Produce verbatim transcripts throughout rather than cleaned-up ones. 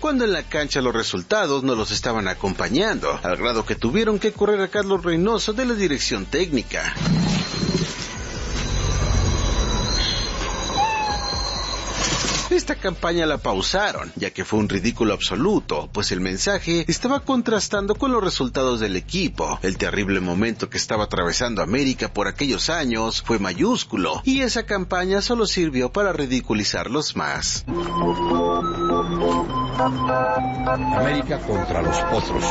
cuando en la cancha los resultados no los estaban acompañando, al grado que tuvieron que correr a Carlos Reynoso de la dirección técnica. Esta campaña la pausaron, ya que fue un ridículo absoluto, pues el mensaje estaba contrastando con los resultados del equipo. El terrible momento que estaba atravesando América por aquellos años fue mayúsculo, y esa campaña solo sirvió para ridiculizarlos más. América contra los Potros.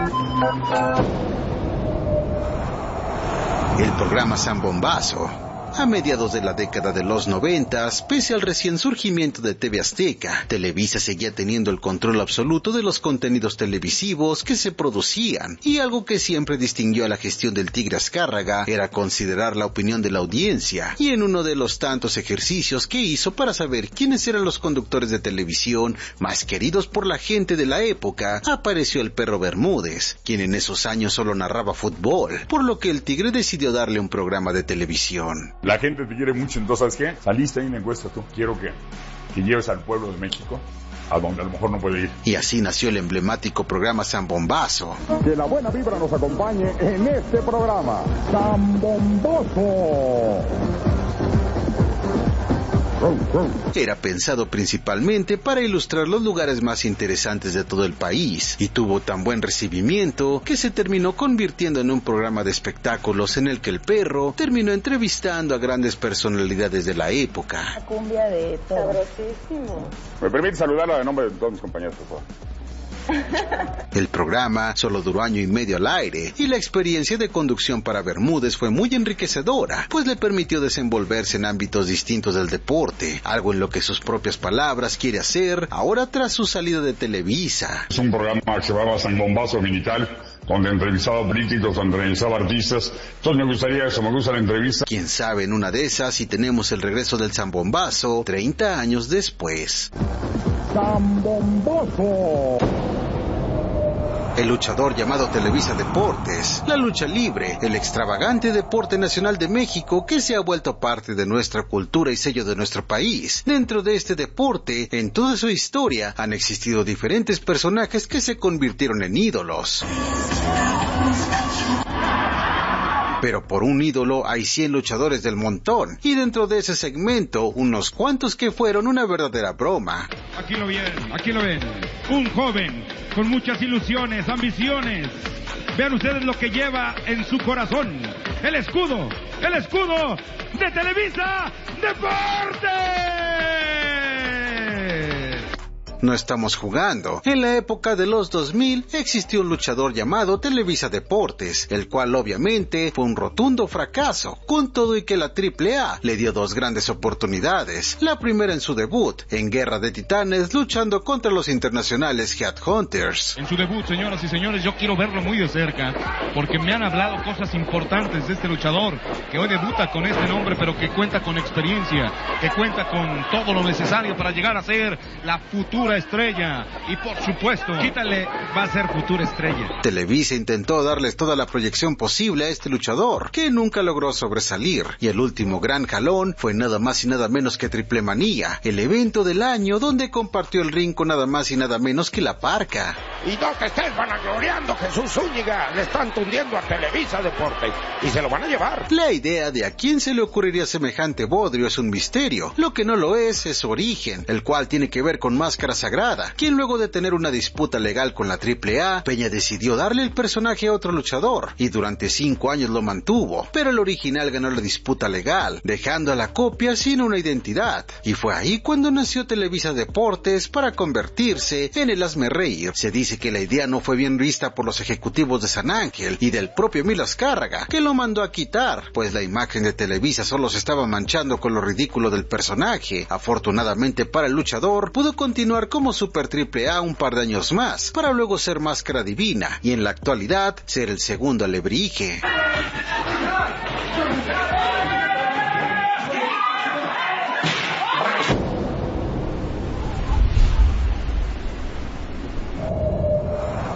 El programa San Bombazo. A mediados de la década de los noventas, pese al recién surgimiento de T V Azteca, Televisa seguía teniendo el control absoluto de los contenidos televisivos que se producían, y algo que siempre distinguió a la gestión del Tigre Azcárraga era considerar la opinión de la audiencia, y en uno de los tantos ejercicios que hizo para saber quiénes eran los conductores de televisión más queridos por la gente de la época, apareció el Perro Bermúdez, quien en esos años solo narraba fútbol, por lo que el Tigre decidió darle un programa de televisión. La gente te quiere mucho, entonces, ¿sabes qué? Saliste ahí en la encuesta tú. Quiero que, que lleves al pueblo de México a donde a lo mejor no puede ir. Y así nació el emblemático programa San Bombazo. Que la buena vibra nos acompañe en este programa, San Bombazo. Era pensado principalmente para ilustrar los lugares más interesantes de todo el país, y tuvo tan buen recibimiento que se terminó convirtiendo en un programa de espectáculos en el que el Perro terminó entrevistando a grandes personalidades de la época. La cumbia de todo. Sabrosísimo. ¿Me permite saludarla de nombre de todos mis compañeros, por favor? El programa solo duró año y medio al aire, y la experiencia de conducción para Bermúdez fue muy enriquecedora, pues le permitió desenvolverse en ámbitos distintos del deporte, algo en lo que sus propias palabras quiere hacer ahora tras su salida de Televisa. Es un programa que se llama San Bombazo Militar, donde entrevistaba políticos, donde entrevistaba artistas. Entonces me gustaría eso, me gusta la entrevista. Quién sabe, en una de esas, si tenemos el regreso del San Bombazo treinta años después. San Bombazo. El luchador llamado Televisa Deportes, la lucha libre, el extravagante deporte nacional de México que se ha vuelto parte de nuestra cultura y sello de nuestro país. Dentro de este deporte, en toda su historia, han existido diferentes personajes que se convirtieron en ídolos. Pero por un ídolo hay cien luchadores del montón, y dentro de ese segmento, unos cuantos que fueron una verdadera broma. Aquí lo ven, aquí lo ven, un joven con muchas ilusiones, ambiciones. Vean ustedes lo que lleva en su corazón, el escudo, el escudo de Televisa Deportes. No estamos jugando. En la época de los dos mil existió un luchador llamado Televisa Deportes, el cual obviamente fue un rotundo fracaso, con todo y que la triple A le dio dos grandes oportunidades. La primera en su debut, en Guerra de Titanes, luchando contra los internacionales Headhunters. En su debut, señoras y señores, yo quiero verlo muy de cerca, porque me han hablado cosas importantes de este luchador, que hoy debuta con este nombre, pero que cuenta con experiencia, que cuenta con todo lo necesario para llegar a ser la futura estrella, y por supuesto, quítale, va a ser futura estrella. Televisa intentó darles toda la proyección posible a este luchador, que nunca logró sobresalir, y el último gran jalón fue nada más y nada menos que Triple Manía, el evento del año donde compartió el ring con nada más y nada menos que La Parca. Y no te estés vanagloriando, Jesús Zúñiga, le están tundiendo a Televisa Deportes, y se lo van a llevar. La idea de a quién se le ocurriría semejante bodrio es un misterio, lo que no lo es es su origen, el cual tiene que ver con Máscara Sagrada, quien luego de tener una disputa legal con la triple A, Peña decidió darle el personaje a otro luchador, y durante cinco años lo mantuvo, pero el original ganó la disputa legal, dejando a la copia sin una identidad, y fue ahí cuando nació Televisa Deportes para convertirse en el hazmerreír. Se dice que la idea no fue bien vista por los ejecutivos de San Ángel y del propio Emilio Azcárraga, que lo mandó a quitar, pues la imagen de Televisa solo se estaba manchando con lo ridículo del personaje. Afortunadamente para el luchador, pudo continuar como Super Triple A un par de años más, para luego ser Máscara Divina, y en la actualidad ser el segundo Alebrije.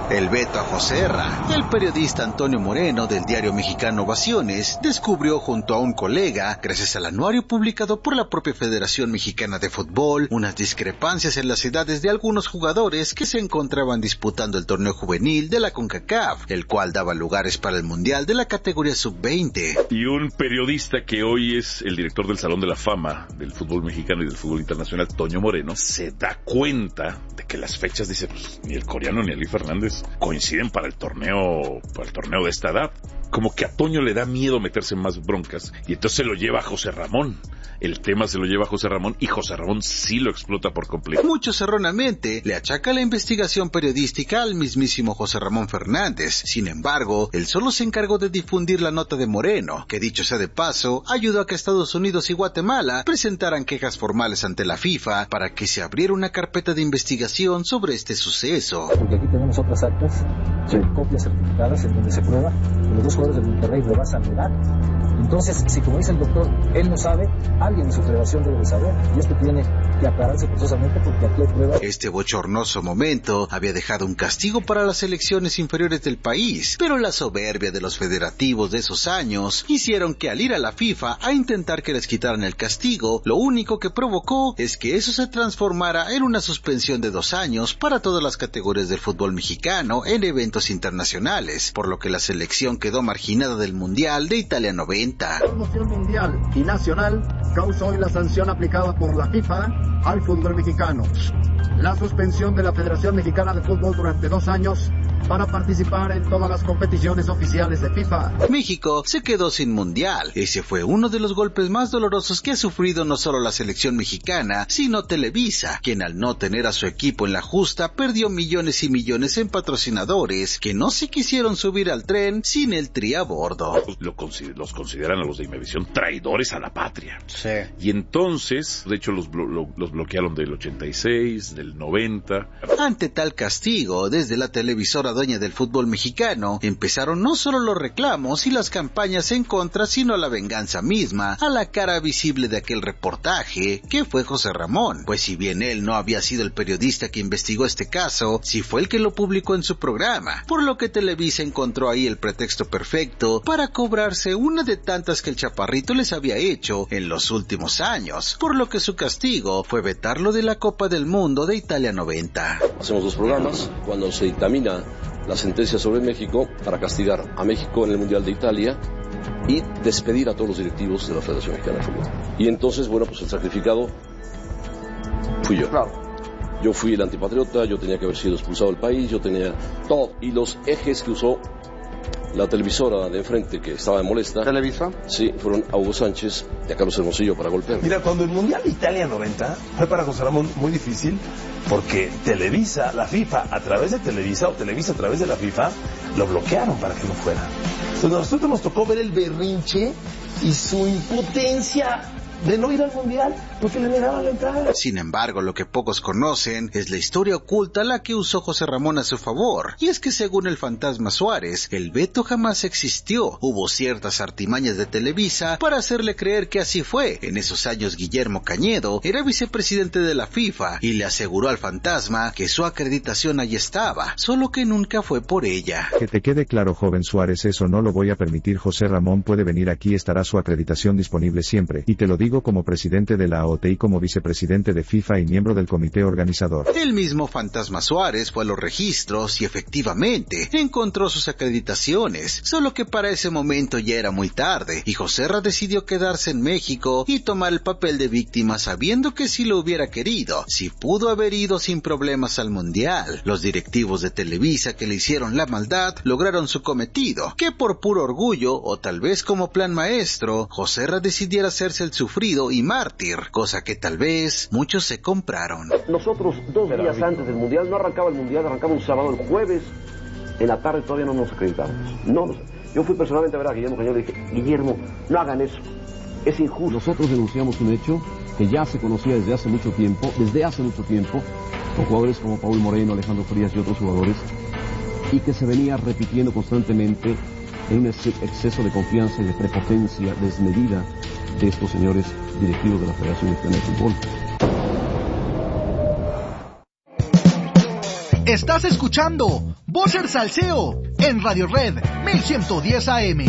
El veto a Joserra. El periodista Antonio Moreno del diario mexicano Ovaciones descubrió junto a un colega, gracias al anuario publicado por la propia Federación Mexicana de Fútbol, unas discrepancias en las edades de algunos jugadores que se encontraban disputando el torneo juvenil de la CONCACAF, el cual daba lugares para el Mundial de la categoría sub veinte. Y un periodista que hoy es el director del Salón de la Fama del fútbol mexicano y del fútbol internacional, Toño Moreno, se da cuenta de que las fechas, dice, pues ni el coreano ni Ali Fernández coinciden para el torneo, para el torneo de esta edad. Como que a Toño le da miedo meterse en más broncas y entonces se lo lleva a José Ramón. El tema se lo lleva a José Ramón y José Ramón sí lo explota por completo. Muchos erróneamente le achacan la investigación periodística al mismísimo José Ramón Fernández. Sin embargo, él solo se encargó de difundir la nota de Moreno, que dicho sea de paso, ayudó a que Estados Unidos y Guatemala presentaran quejas formales ante la FIFA para que se abriera una carpeta de investigación sobre este suceso. Porque aquí tenemos otras actas, copias certificadas en donde se prueba que los dos jugadores de Monterrey rebasan la edad. Entonces, si como dice el doctor, él no sabe, alguien de su federación debe saber, y esto tiene que aclararse forzosamente porque aquí hay pruebas. Este bochornoso momento había dejado un castigo para las selecciones inferiores del país, pero la soberbia de los federativos de esos años hicieron que al ir a la FIFA a intentar que les quitaran el castigo, lo único que provocó es que eso se transformara en una suspensión de dos años para todas las categorías del fútbol mexicano en eventos internacionales, por lo que la selección quedó marginada del Mundial de Italia noventa. La promoción mundial y nacional causó hoy la sanción aplicada por la FIFA al fútbol mexicano. La suspensión de la Federación Mexicana de Fútbol durante dos años para participar en todas las competiciones oficiales de FIFA. México se quedó sin mundial. Ese fue uno de los golpes más dolorosos que ha sufrido no solo la selección mexicana, sino Televisa, quien al no tener a su equipo en la justa perdió millones y millones en patrocinadores que no se quisieron subir al tren sin el Tri a bordo. Lo consider- los consideran a los de Imevisión traidores a la patria. Sí. Y entonces, de hecho, los, blo- lo- los bloquearon del ochenta y seis, del noventa. Ante tal castigo, desde la televisora dueña del fútbol mexicano, empezaron no solo los reclamos y las campañas en contra, sino la venganza misma a la cara visible de aquel reportaje, que fue José Ramón, pues si bien él no había sido el periodista que investigó este caso, sí fue el que lo publicó en su programa, por lo que Televisa encontró ahí el pretexto perfecto para cobrarse una de tantas que el Chaparrito les había hecho en los últimos años, por lo que su castigo fue vetarlo de la Copa del Mundo de Italia noventa. Hacemos dos programas cuando se dictamina la sentencia sobre México para castigar a México en el Mundial de Italia y despedir a todos los directivos de la Federación Mexicana de Fútbol. Y entonces, bueno, pues el sacrificado fui yo. Claro. Yo fui el antipatriota, yo tenía que haber sido expulsado del país, yo tenía todo. Y los ejes que usó la televisora de enfrente, que estaba molesta. ¿Televisa? Sí, fueron a Hugo Sánchez y a Carlos Hermosillo para golpear. Mira, cuando el Mundial de Italia noventa fue para José Ramón muy difícil, porque Televisa, la FIFA, a través de Televisa, o Televisa a través de la FIFA, lo bloquearon para que no fuera. Entonces a nosotros nos tocó ver el berrinche y su impotencia de no ir al Mundial porque le negaban la entrada. Sin embargo, lo que pocos conocen es la historia oculta la que usó José Ramón a su favor, y es que según el fantasma Suárez, el veto jamás existió. Hubo ciertas artimañas de Televisa para hacerle creer que así fue. En esos años Guillermo Cañedo era vicepresidente de la FIFA y le aseguró al fantasma que su acreditación ahí estaba, solo que nunca fue por ella. Que te quede claro, joven Suárez, eso no lo voy a permitir. José Ramón puede venir aquí, estará su acreditación disponible siempre, y te lo digo como presidente de la A O T y como vicepresidente de FIFA y miembro del comité organizador. El mismo fantasma Suárez fue a los registros y efectivamente encontró sus acreditaciones, solo que para ese momento ya era muy tarde y Joserra decidió quedarse en México y tomar el papel de víctima, sabiendo que si lo hubiera querido, si pudo haber ido sin problemas al Mundial. Los directivos de Televisa que le hicieron la maldad lograron su cometido, que por puro orgullo o tal vez como plan maestro, Joserra decidiera hacerse el sufrido y mártir, cosa que tal vez muchos se compraron. Nosotros dos días antes del Mundial, no arrancaba el Mundial, arrancaba un sábado, el jueves, en la tarde todavía no nos acreditamos. No, no, yo fui personalmente a ver a Guillermo Cañedo y le dije, Guillermo, no hagan eso, es injusto. Nosotros denunciamos un hecho que ya se conocía desde hace mucho tiempo, desde hace mucho tiempo, con jugadores como Paul Moreno, Alejandro Frías y otros jugadores, y que se venía repitiendo constantemente en un exceso de confianza y de prepotencia desmedida de estos señores directivos de la Federación Mexicana de Fútbol. Estás escuchando Vocer Salseo en Radio Red mil ciento diez A M.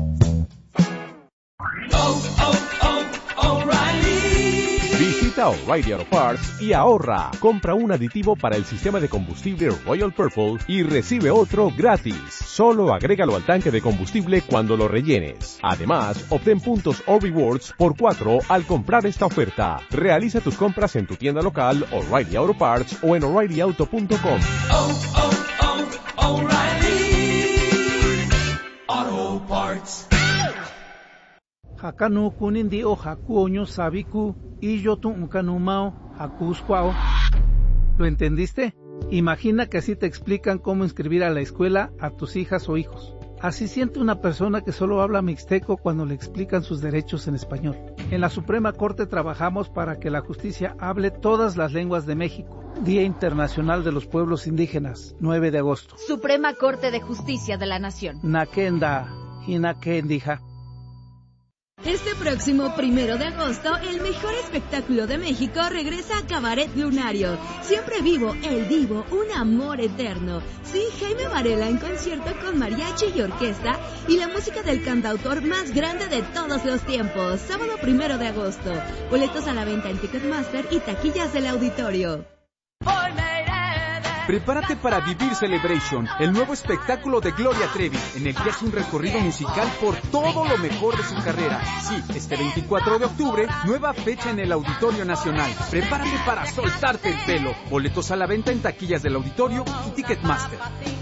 Oh, oh, oh, O'Reilly. Visita O'Reilly Auto Parts y ahorra. Compra un aditivo para el sistema de combustible Royal Purple y recibe otro gratis. Solo agrégalo al tanque de combustible cuando lo rellenes. Además, obtén puntos o rewards por cuatro al comprar esta oferta. Realiza tus compras en tu tienda local O'Reilly Auto Parts o en O'Reilly Auto punto com. Oh, oh, oh, O'Reilly Auto Parts. Hakanu kunindi o hakuoño sabiku y yo tu ukanumao hakuskwao. ¿Lo entendiste? Imagina que así te explican cómo inscribir a la escuela a tus hijas o hijos. Así siente una persona que solo habla mixteco cuando le explican sus derechos en español. En la Suprema Corte trabajamos para que la justicia hable todas las lenguas de México. Día Internacional de los Pueblos Indígenas, nueve de agosto. Suprema Corte de Justicia de la Nación. Nakenda, Hinakendija. Este próximo primero de agosto, el mejor espectáculo de México regresa a Cabaret Lunario. Siempre vivo, el divo, un amor eterno. Sí, Jaime Varela en concierto con mariachi y orquesta y la música del cantautor más grande de todos los tiempos. Sábado primero de agosto. Boletos a la venta en Ticketmaster y taquillas del auditorio. Prepárate para vivir Celebration, el nuevo espectáculo de Gloria Trevi, en el que hace un recorrido musical por todo lo mejor de su carrera. Sí, este veinticuatro de octubre, nueva fecha en el Auditorio Nacional. Prepárate para soltarte el pelo. Boletos a la venta en taquillas del auditorio y Ticketmaster.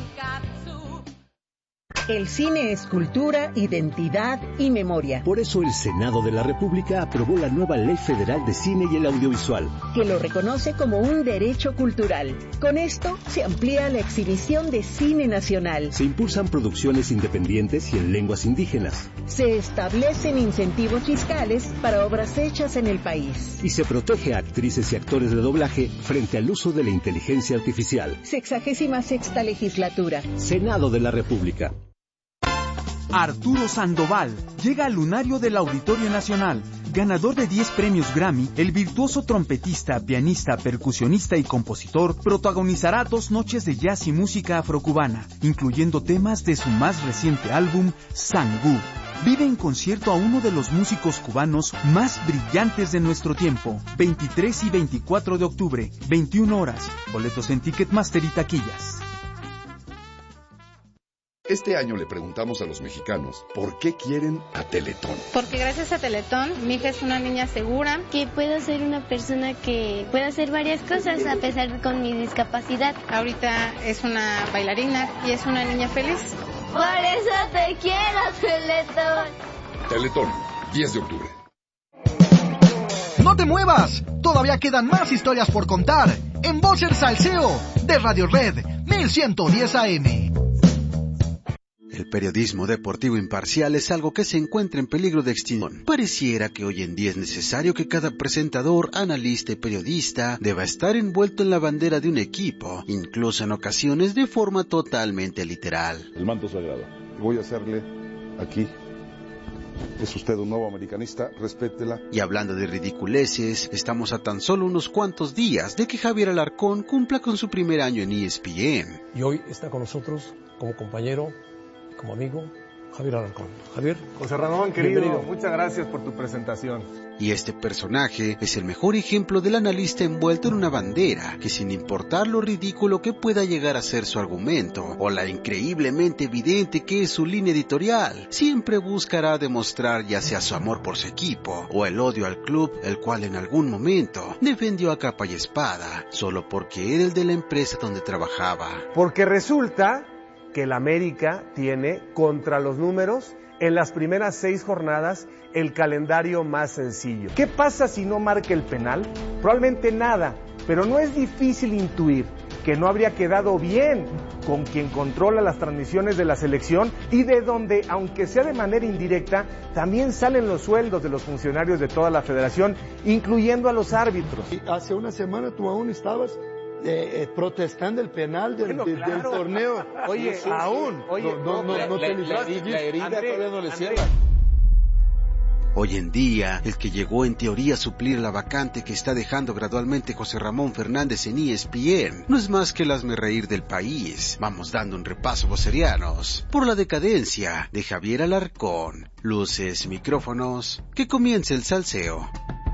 El cine es cultura, identidad y memoria. Por eso el Senado de la República aprobó la nueva Ley Federal de Cine y el Audiovisual, que lo reconoce como un derecho cultural. Con esto se amplía la exhibición de cine nacional. Se impulsan producciones independientes y en lenguas indígenas. Se establecen incentivos fiscales para obras hechas en el país. Y se protege a actrices y actores de doblaje frente al uso de la inteligencia artificial. Sexagésima sexta legislatura. Senado de la República. Arturo Sandoval llega al lunario del Auditorio Nacional. Ganador de diez premios Grammy, el virtuoso trompetista, pianista, percusionista y compositor protagonizará dos noches de jazz y música afrocubana, incluyendo temas de su más reciente álbum, Sangú. Vive en concierto a uno de los músicos cubanos más brillantes de nuestro tiempo. veintitrés y veinticuatro de octubre, veintiuna horas. Boletos en Ticketmaster y taquillas. Este año le preguntamos a los mexicanos por qué quieren a Teletón. Porque gracias a Teletón, mi hija es una niña segura. Que puedo ser una persona que puede hacer varias cosas a pesar de con mi discapacidad. Ahorita es una bailarina y es una niña feliz. Por eso te quiero, Teletón. Teletón, diez de octubre. ¡No te muevas! Todavía quedan más historias por contar en Vocer Salseo de Radio Red mil ciento diez A M. El periodismo deportivo imparcial es algo que se encuentra en peligro de extinción. Pareciera que hoy en día es necesario que cada presentador, analista y periodista deba estar envuelto en la bandera de un equipo, incluso en ocasiones de forma totalmente literal. El manto sagrado. Voy a hacerle aquí. Es usted un nuevo americanista, respétela. Y hablando de ridiculeces, estamos a tan solo unos cuantos días de que Javier Alarcón cumpla con su primer año en E S P N. Y hoy está con nosotros como compañero, como amigo, Javier Alarcón. Javier. José Ramón, querido, bienvenido. Muchas gracias por tu presentación. Y este personaje es el mejor ejemplo del analista envuelto en una bandera, que sin importar lo ridículo que pueda llegar a ser su argumento, o la increíblemente evidente que es su línea editorial, siempre buscará demostrar ya sea su amor por su equipo, o el odio al club, el cual en algún momento defendió a capa y espada, solo porque era el de la empresa donde trabajaba. Porque resulta que el América tiene contra los números en las primeras seis jornadas el calendario más sencillo. ¿Qué pasa si no marca el penal? Probablemente nada, pero no es difícil intuir que no habría quedado bien con quien controla las transmisiones de la selección y de donde, aunque sea de manera indirecta, también salen los sueldos de los funcionarios de toda la federación, incluyendo a los árbitros. Hace una semana tú aún estabas Eh, eh, protestando el penal del, bueno, de, claro. del torneo. Oye, sí, aún. Sí. Oye, no, no, no, la, no la, te la, libraste. la, la herida André, todavía no le André. cierra. Hoy en día, el que llegó en teoría a suplir la vacante que está dejando gradualmente José Ramón Fernández en E S P N no es más que el hazmerreír del país. Vamos dando un repaso, vocerianos, por la decadencia de Javier Alarcón. Luces, micrófonos, que comience el salseo.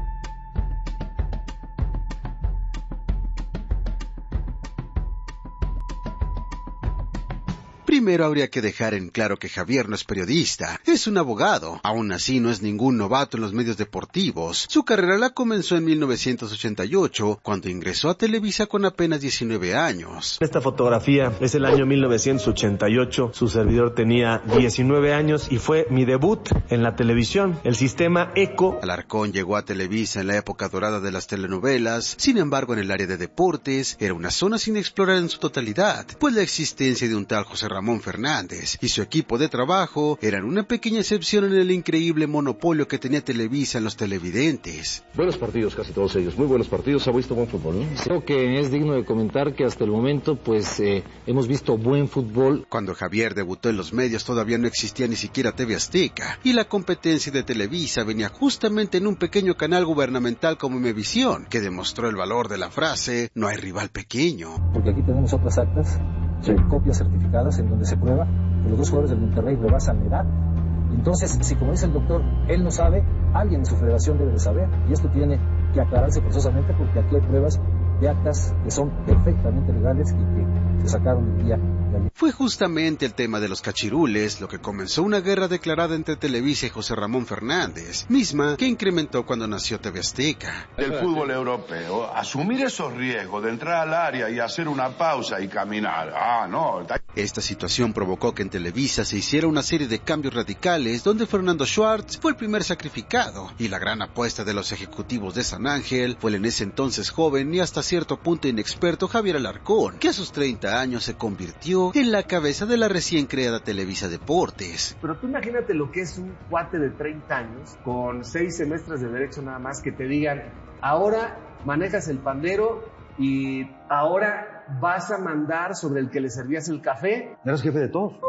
Primero habría que dejar en claro que Javier no es periodista, es un abogado. Aún así no es ningún novato en los medios deportivos. Su carrera la comenzó en mil novecientos ochenta y ocho, cuando ingresó a Televisa con apenas diecinueve años. Esta fotografía es el año mil novecientos ochenta y ocho, su servidor tenía diecinueve años y fue mi debut en la televisión, el sistema ECO. Alarcón llegó a Televisa en la época dorada de las telenovelas, sin embargo en el área de deportes era una zona sin explorar en su totalidad, pues la existencia de un tal José Ramón Fernández y su equipo de trabajo eran una pequeña excepción en el increíble monopolio que tenía Televisa en los televidentes. Buenos partidos, casi todos ellos, muy buenos partidos. ¿Ha visto buen fútbol, no? Creo que es digno de comentar que hasta el momento pues eh, hemos visto buen fútbol. Cuando Javier debutó en los medios todavía no existía ni siquiera T V Azteca y la competencia de Televisa venía justamente en un pequeño canal gubernamental como Imevisión, que demostró el valor de la frase "no hay rival pequeño". Porque aquí tenemos otras actas, copias certificadas en donde se prueba que los dos jugadores del Monterrey rebasan la edad. Entonces, si como dice el doctor, él no sabe, alguien en su federación debe de saber, y esto tiene que aclararse forzosamente porque aquí hay pruebas de actas que son perfectamente legales y que se sacaron el día de ayer. Fue justamente el tema de los cachirules lo que comenzó una guerra declarada entre Televisa y José Ramón Fernández, misma que incrementó cuando nació T V Azteca. Del fútbol europeo, asumir esos riesgos de entrar al área y hacer una pausa y caminar, ah, no. Esta situación provocó que en Televisa se hiciera una serie de cambios radicales donde Fernando Schwartz fue el primer sacrificado y la gran apuesta de los ejecutivos de San Ángel fue el en ese entonces joven y hasta cierto punto inexperto Javier Alarcón, que a sus treinta años se convirtió en la cabeza de la recién creada Televisa Deportes. Pero tú imagínate lo que es un cuate de treinta años con seis semestres de derecho nada más que te digan, ahora manejas el pandero y ahora vas a mandar sobre el que le servías el café. Eres jefe de todos.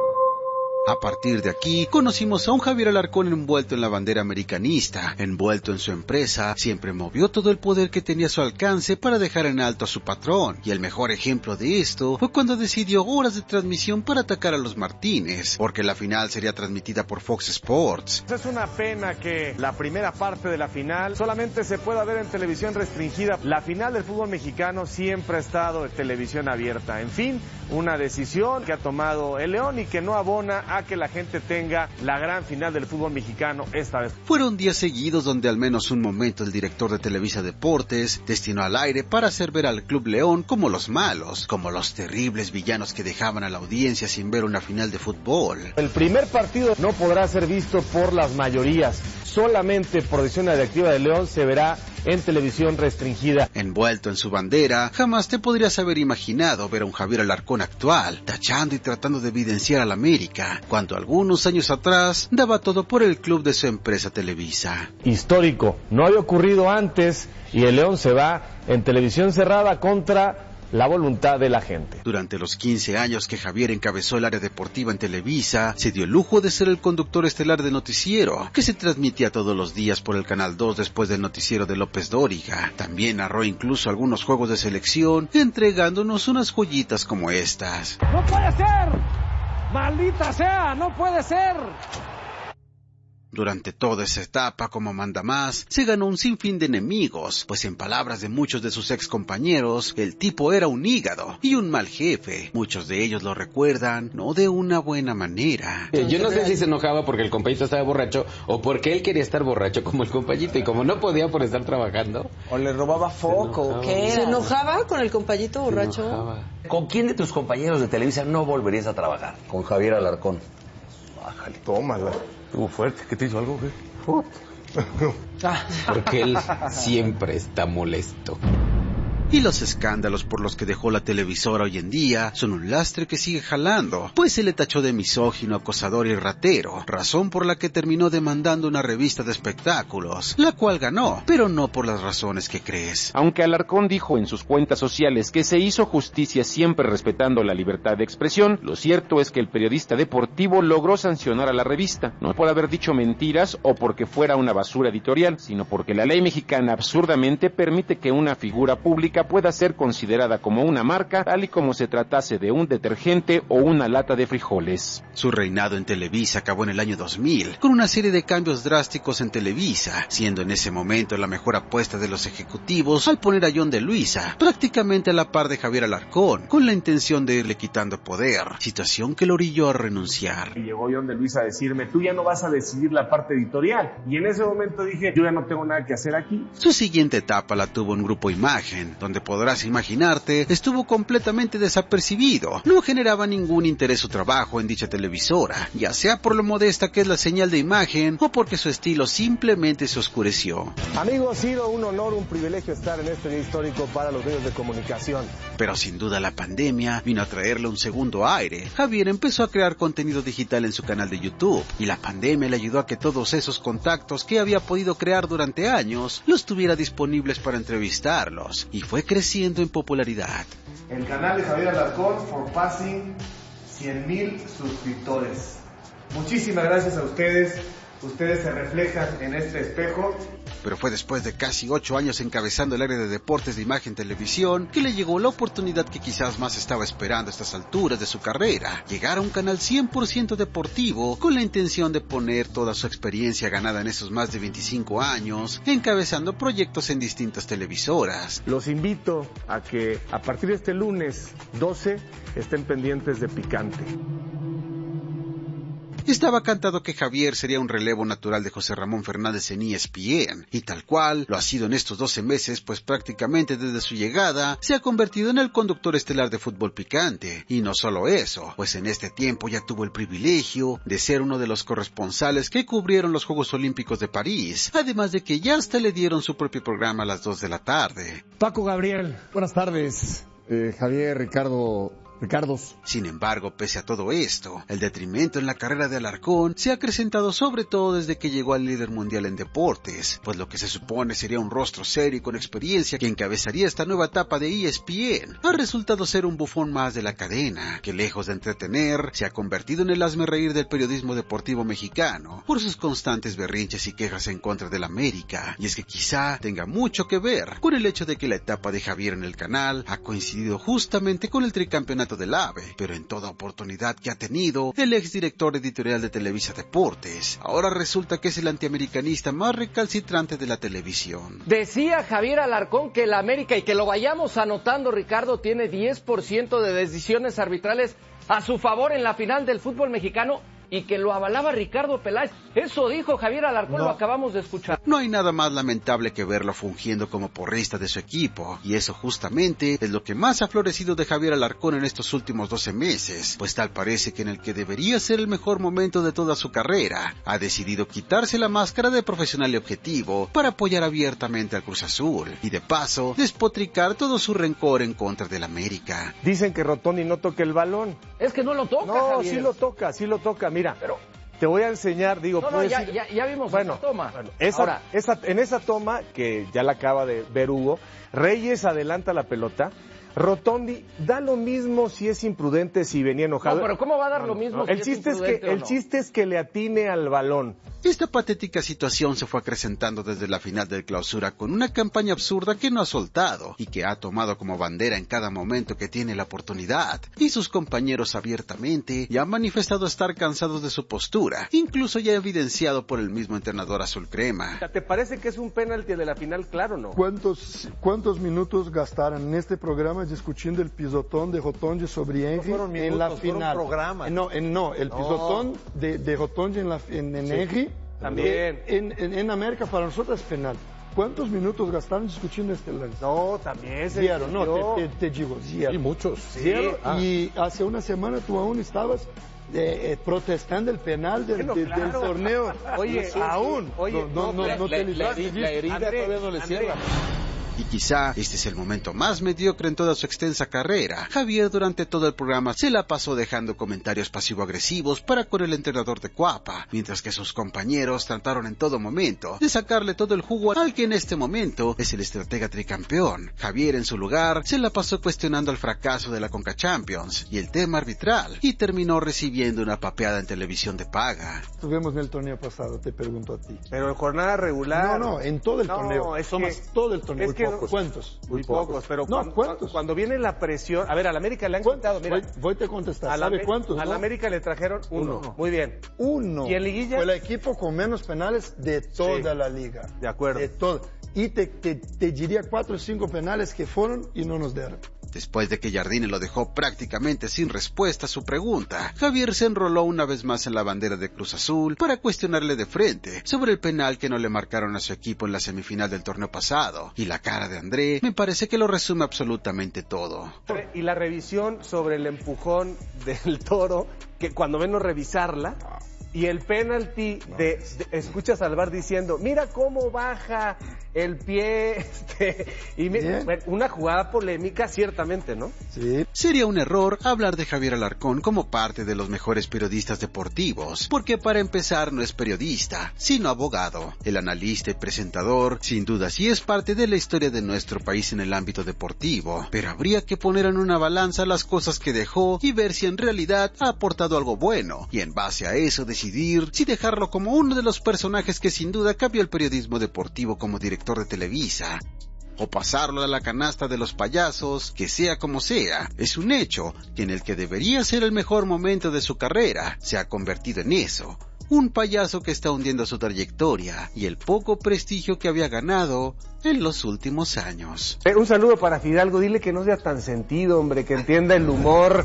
A partir de aquí, conocimos a un Javier Alarcón envuelto en la bandera americanista, envuelto en su empresa, siempre movió todo el poder que tenía a su alcance para dejar en alto a su patrón, y el mejor ejemplo de esto fue cuando decidió horas de transmisión para atacar a los Martínez, porque la final sería transmitida por Fox Sports. Es una pena que la primera parte de la final solamente se pueda ver en televisión restringida. La final del fútbol mexicano siempre ha estado en televisión abierta. En fin, una decisión que ha tomado el León y que no abona a que la gente tenga la gran final del fútbol mexicano esta vez. Fueron días seguidos donde al menos un momento el director de Televisa Deportes destinó al aire para hacer ver al Club León como los malos, como los terribles villanos que dejaban a la audiencia sin ver una final de fútbol. El primer partido no podrá ser visto por las mayorías, solamente por decisión directiva de León se verá en televisión restringida. Envuelto en su bandera, jamás te podrías haber imaginado ver a un Javier Alarcón actual, tachando y tratando de evidenciar a la América, cuando algunos años atrás daba todo por el club de su empresa Televisa. Histórico, no había ocurrido antes y el León se va en televisión cerrada contra la voluntad de la gente. Durante los quince años que Javier encabezó el área deportiva en Televisa, se dio el lujo de ser el conductor estelar de noticiero, que se transmitía todos los días por el Canal dos después del noticiero de López Dóriga. También narró incluso algunos juegos de selección, entregándonos unas joyitas como estas. ¡No puede ser! ¡Maldita sea! ¡No puede ser! Durante toda esa etapa como mandamás, se ganó un sinfín de enemigos, pues en palabras de muchos de sus ex compañeros, el tipo era un hígado y un mal jefe. Muchos de ellos lo recuerdan no de una buena manera. Yo no sé si se enojaba porque el compañito estaba borracho o porque él quería estar borracho como el compañito y como no podía por estar trabajando. O le robaba foco. ¿Qué? ¿Se enojaba con el compañito borracho? ¿Con quién de tus compañeros de Televisa no volverías a trabajar? Con Javier Alarcón. Bájale, tómala. Estuvo fuerte, ¿qué te hizo algo, güey? Porque él siempre está molesto. Y los escándalos por los que dejó la televisora hoy en día son un lastre que sigue jalando, pues se le tachó de misógino, acosador y ratero, razón por la que terminó demandando una revista de espectáculos, la cual ganó, pero no por las razones que crees. Aunque Alarcón dijo en sus cuentas sociales que se hizo justicia siempre respetando la libertad de expresión, lo cierto es que el periodista deportivo logró sancionar a la revista, no por haber dicho mentiras o porque fuera una basura editorial, sino porque la ley mexicana absurdamente permite que una figura pública pueda ser considerada como una marca, tal y como se tratase de un detergente o una lata de frijoles. Su reinado en Televisa acabó en el año dos mil, con una serie de cambios drásticos en Televisa, siendo en ese momento la mejor apuesta de los ejecutivos al poner a John de Luisa prácticamente a la par de Javier Alarcón, con la intención de irle quitando poder, situación que lo orilló a renunciar. Y llegó John de Luisa a decirme, tú ya no vas a decidir la parte editorial, y en ese momento dije, yo ya no tengo nada que hacer aquí. Su siguiente etapa la tuvo en Grupo Imagen, donde podrás imaginarte, estuvo completamente desapercibido, no generaba ningún interés su trabajo en dicha televisora, ya sea por lo modesta que es la señal de imagen o porque su estilo simplemente se oscureció. Amigo, ha sido un honor, un privilegio estar en este día histórico para los medios de comunicación. Pero sin duda la pandemia vino a traerle un segundo aire. Javier empezó a crear contenido digital en su canal de YouTube, y la pandemia le ayudó a que todos esos contactos que había podido crear durante años los tuviera disponibles para entrevistarlos, y fue creciendo en popularidad. El canal de Javier Alarcón for passing cien mil suscriptores. Muchísimas gracias a ustedes. Ustedes se reflejan en este espejo. Pero fue después de casi ocho años encabezando el área de deportes de Imagen Televisión que le llegó la oportunidad que quizás más estaba esperando a estas alturas de su carrera, llegar a un canal cien por ciento deportivo con la intención de poner toda su experiencia ganada en esos más de veinticinco años encabezando proyectos en distintas televisoras. Los invito a que a partir de este lunes doce estén pendientes de Picante. Estaba cantado que Javier sería un relevo natural de José Ramón Fernández en E S P N, y tal cual lo ha sido en estos doce meses, pues prácticamente desde su llegada se ha convertido en el conductor estelar de Fútbol Picante. Y no solo eso, pues en este tiempo ya tuvo el privilegio de ser uno de los corresponsales que cubrieron los Juegos Olímpicos de París, además de que ya hasta le dieron su propio programa a las dos de la tarde. Paco Gabriel, buenas tardes. Eh, Javier, Ricardo... Ricardos. Sin embargo, pese a todo esto, el detrimento en la carrera de Alarcón se ha acrecentado sobre todo desde que llegó al líder mundial en deportes, pues lo que se supone sería un rostro serio y con experiencia que encabezaría esta nueva etapa de E S P N, ha resultado ser un bufón más de la cadena, que lejos de entretener, se ha convertido en el hazmerreír del periodismo deportivo mexicano, por sus constantes berrinches y quejas en contra del América, y es que quizá tenga mucho que ver con el hecho de que la etapa de Javier en el canal ha coincidido justamente con el tricampeonato del AVE, pero en toda oportunidad que ha tenido el exdirector editorial de Televisa Deportes, ahora resulta que es el antiamericanista más recalcitrante de la televisión. Decía Javier Alarcón que el América, y que lo vayamos anotando, Ricardo, tiene diez por ciento de decisiones arbitrales a su favor en la final del fútbol mexicano, y que lo avalaba Ricardo Peláez. Eso dijo Javier Alarcón, no. Lo acabamos de escuchar. No hay nada más lamentable que verlo fungiendo como porrista de su equipo, y eso justamente es lo que más ha florecido de Javier Alarcón en estos últimos doce meses, pues tal parece que en el que debería ser el mejor momento de toda su carrera, ha decidido quitarse la máscara de profesional y objetivo para apoyar abiertamente al Cruz Azul, y de paso, despotricar todo su rencor en contra del América. Dicen que Rotondi no toca el balón. Es que no lo toca, No, Javier. sí lo toca, sí lo toca. Mira, pero te voy a enseñar, digo, no, no, ya, ya, ya vimos bueno, esa toma. Bueno, esa, Ahora, esa, en esa toma, que ya la acaba de ver Hugo, Reyes adelanta la pelota, Rotondi da lo mismo si es imprudente, si venía enojado. No, pero ¿cómo va a dar no, lo mismo no, si el es chiste imprudente es que, o El no? chiste es que le atine al balón. Esta patética situación se fue acrecentando desde la final del Clausura con una campaña absurda que no ha soltado y que ha tomado como bandera en cada momento que tiene la oportunidad, y sus compañeros abiertamente ya han manifestado estar cansados de su postura, incluso ya evidenciado por el mismo entrenador azul crema. ¿Te parece que es un penalti de la final, claro o no? ¿Cuántos, ¿Cuántos minutos gastaron en este programa discutiendo el pisotón de Rotondi sobre Henry no minutos, en la final? Programa. No, en, no, el no. pisotón de, de Rotondi en, la, en, en sí. Henry. También. En, en, en América para nosotros es penal. ¿Cuántos minutos gastaron discutiendo este lance? No, también se Zero, no, te, te, te digo, zero. Y muchos. Sí. Ah. Y hace una semana tú aún estabas eh, eh, protestando el penal del, bueno, de, claro. del torneo. Oye, sí, aún. Sí. Oye, no, no, no, no, no la, te la, la, la herida André, todavía no le cierra. Y quizá este es el momento más mediocre en toda su extensa carrera. Javier durante todo el programa se la pasó dejando comentarios pasivo-agresivos para con el entrenador de Cuapa, mientras que sus compañeros trataron en todo momento de sacarle todo el jugo al que en este momento es el estratega tricampeón. Javier en su lugar se la pasó cuestionando el fracaso de la Conca Champions y el tema arbitral, y terminó recibiendo una papeada en televisión de paga. Estuvimos en el torneo pasado, te pregunto a ti. Pero en jornada regular. No, no, en todo el no, torneo. Es Tomas que, todo el torneo. Es que pocos. ¿Cuántos? Muy pocos. pocos pero no, cuando, ¿cuántos? Cuando viene la presión. A ver, a la América le han quitado. Mira, voy, voy a contestar. ¿Sabe la, cuántos? A no? la América le trajeron uno. uno. Muy bien. Uno. ¿Y en liguilla? Fue el equipo con menos penales de toda sí. la liga. De acuerdo. De todo. Y te, te, te diría cuatro o cinco penales que fueron y no nos dieron. Después de que Jardine lo dejó prácticamente sin respuesta a su pregunta, Javier se enroló una vez más en la bandera de Cruz Azul para cuestionarle de frente sobre el penal que no le marcaron a su equipo en la semifinal del torneo pasado. Y la cara de André me parece que lo resume absolutamente todo. Y la revisión sobre el empujón del Toro, que cuando menos revisarla, y el penalti no. de, de escuchas al VAR diciendo, mira cómo baja el pie, este, y mira, bueno, una jugada polémica ciertamente, ¿no? Sí. Sería un error hablar de Javier Alarcón como parte de los mejores periodistas deportivos, porque para empezar no es periodista, sino abogado. El analista y presentador, sin duda sí es parte de la historia de nuestro país en el ámbito deportivo, pero habría que poner en una balanza las cosas que dejó y ver si en realidad ha aportado algo bueno, y en base a eso decidir si dejarlo como uno de los personajes que sin duda cambió el periodismo deportivo como director de Televisa, o pasarlo a la canasta de los payasos, que sea como sea. Es un hecho que en el que debería ser el mejor momento de su carrera, se ha convertido en eso, un payaso que está hundiendo su trayectoria y el poco prestigio que había ganado en los últimos años. Eh, un saludo para Fidalgo, dile que no sea tan sentido, hombre, que entienda el humor.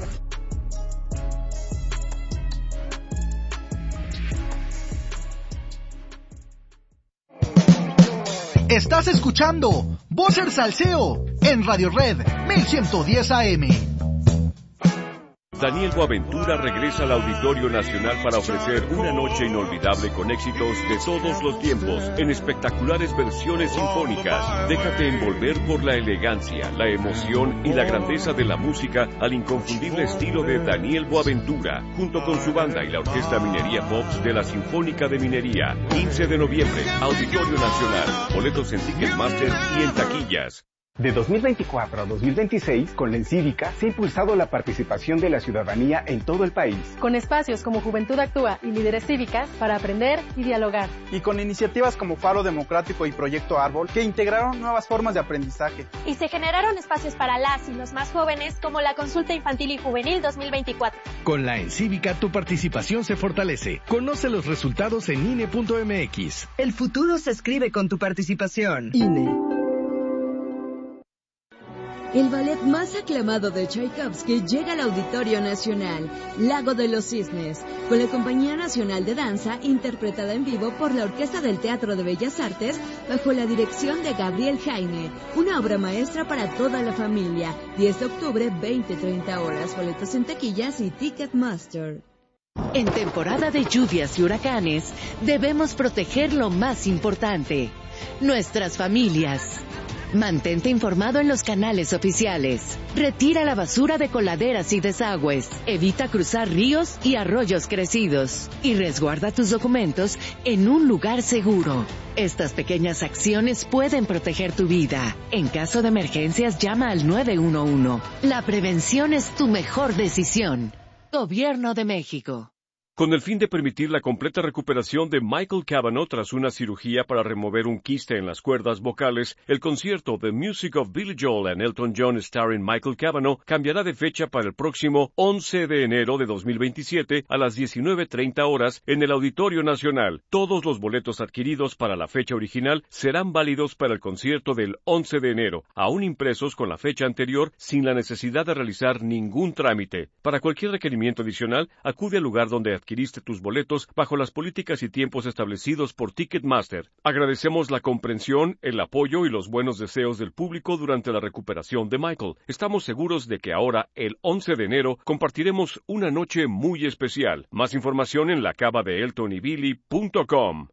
Estás escuchando Vocer Salseo en Radio Red mil ciento diez A M. Daniel Boaventura regresa al Auditorio Nacional para ofrecer una noche inolvidable con éxitos de todos los tiempos en espectaculares versiones sinfónicas. Déjate envolver por la elegancia, la emoción y la grandeza de la música al inconfundible estilo de Daniel Boaventura, junto con su banda y la Orquesta Minería Pops de la Sinfónica de Minería. quince de noviembre, Auditorio Nacional. Boletos en Ticketmaster y en taquillas. De dos mil veinticuatro a dos mil veintiséis, con la Encívica se ha impulsado la participación de la ciudadanía en todo el país. Con espacios como Juventud Actúa y Líderes Cívicas para aprender y dialogar. Y con iniciativas como Faro Democrático y Proyecto Árbol, que integraron nuevas formas de aprendizaje. Y se generaron espacios para las y los más jóvenes, como la Consulta Infantil y Juvenil dos mil veinticuatro. Con la Encívica tu participación se fortalece. Conoce los resultados en I N E punto M X. El futuro se escribe con tu participación. I N E. El ballet más aclamado de Tchaikovsky llega al Auditorio Nacional, Lago de los Cisnes, con la Compañía Nacional de Danza, interpretada en vivo por la Orquesta del Teatro de Bellas Artes, bajo la dirección de Gabriel Jaime, una obra maestra para toda la familia. diez de octubre, veinte treinta horas, boletos en taquillas y Ticketmaster. En temporada de lluvias y huracanes, debemos proteger lo más importante, nuestras familias. Mantente informado en los canales oficiales. Retira la basura de coladeras y desagües. Evita cruzar ríos y arroyos crecidos. Y resguarda tus documentos en un lugar seguro. Estas pequeñas acciones pueden proteger tu vida. En caso de emergencias, llama al nueve uno uno. La prevención es tu mejor decisión. Gobierno de México. Con el fin de permitir la completa recuperación de Michael Cavanaugh tras una cirugía para remover un quiste en las cuerdas vocales, el concierto The Music of Billy Joel and Elton John starring Michael Cavanaugh cambiará de fecha para el próximo once de enero de dos mil veintisiete a las diecinueve treinta horas en el Auditorio Nacional. Todos los boletos adquiridos para la fecha original serán válidos para el concierto del once de enero, aún impresos con la fecha anterior sin la necesidad de realizar ningún trámite. Para cualquier requerimiento adicional, acude al lugar donde adquiriste tus boletos bajo las políticas y tiempos establecidos por Ticketmaster. Agradecemos la comprensión, el apoyo y los buenos deseos del público durante la recuperación de Michael. Estamos seguros de que ahora, el once de enero, compartiremos una noche muy especial. Más información en la cava de elton y billy punto com.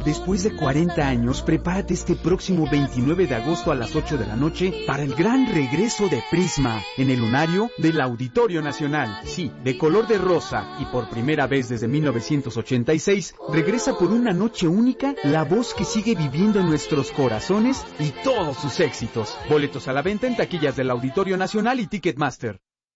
Después de cuarenta años, prepárate este próximo veintinueve de agosto a las ocho de la noche para el gran regreso de Prisma en el lunario del Auditorio Nacional. Sí, de color de rosa y por primera vez desde mil novecientos ochenta y seis, regresa por una noche única la voz que sigue viviendo en nuestros corazones y todos sus éxitos. Boletos a la venta en taquillas del Auditorio Nacional y Ticketmaster.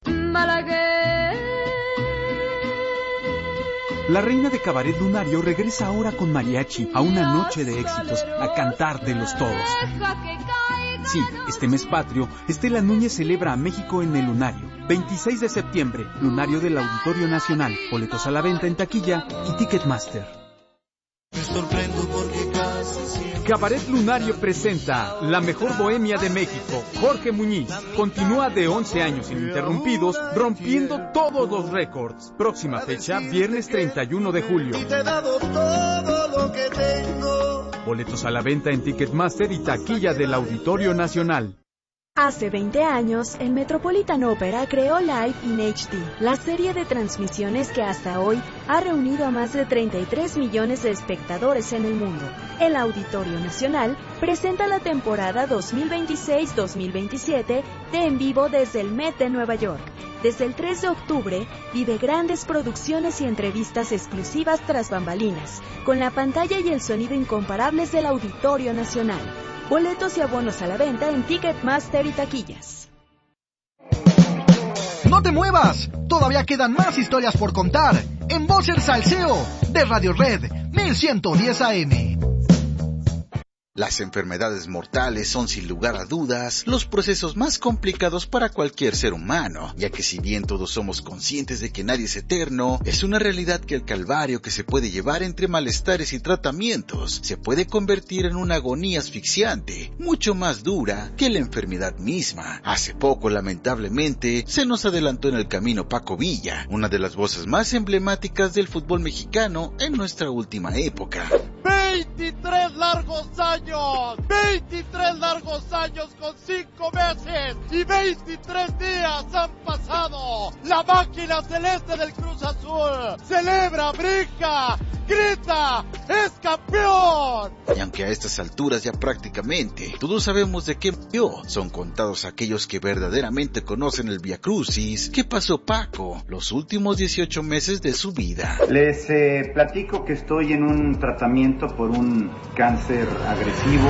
La reina de cabaret lunario regresa ahora con mariachi a una noche de éxitos, a cantar de los todos. Sí, este mes patrio, Estela Núñez celebra a México en el lunario. veintiséis de septiembre, lunario del Auditorio Nacional. Boletos a la venta en taquilla y Ticketmaster. Me sorprendo porque casi siempre... Cabaret Lunario presenta La Mejor Bohemia de México. Jorge Muñiz continúa de once años ininterrumpidos, rompiendo todos los récords. Próxima fecha, viernes treinta y uno de julio. Y te he dado todo lo que tengo. Boletos a la venta en Ticketmaster y taquilla del Auditorio Nacional. Hace veinte años, el Metropolitan Opera creó Live in H D, la serie de transmisiones que hasta hoy ha reunido a más de treinta y tres millones de espectadores en el mundo. El Auditorio Nacional presenta la temporada dos mil veintiséis dos mil veintisiete de En Vivo desde el Met de Nueva York. Desde el tres de octubre, vive grandes producciones y entrevistas exclusivas tras bambalinas, con la pantalla y el sonido incomparables del Auditorio Nacional. Boletos y abonos a la venta en Ticketmaster y taquillas. ¡No te muevas! Todavía quedan más historias por contar en Voz el Salseo de Radio Red mil ciento diez A M. Las enfermedades mortales son sin lugar a dudas los procesos más complicados para cualquier ser humano, ya que si bien todos somos conscientes de que nadie es eterno, es una realidad que el calvario que se puede llevar entre malestares y tratamientos se puede convertir en una agonía asfixiante, mucho más dura que la enfermedad misma. Hace poco, lamentablemente, se nos adelantó en el camino Paco Villa, una de las voces más emblemáticas del fútbol mexicano en nuestra última época. veintitrés largos años, veintitrés largos años con cinco meses y veintitrés días han pasado. La máquina celeste del Cruz Azul celebra, brinca, grita, es campeón. Y aunque a estas alturas ya prácticamente todos sabemos de qué murió, son contados aquellos que verdaderamente conocen el Viacrucis que pasó Paco los últimos dieciocho meses de su vida. Les eh, platico que estoy en un tratamiento por un cáncer agresivo.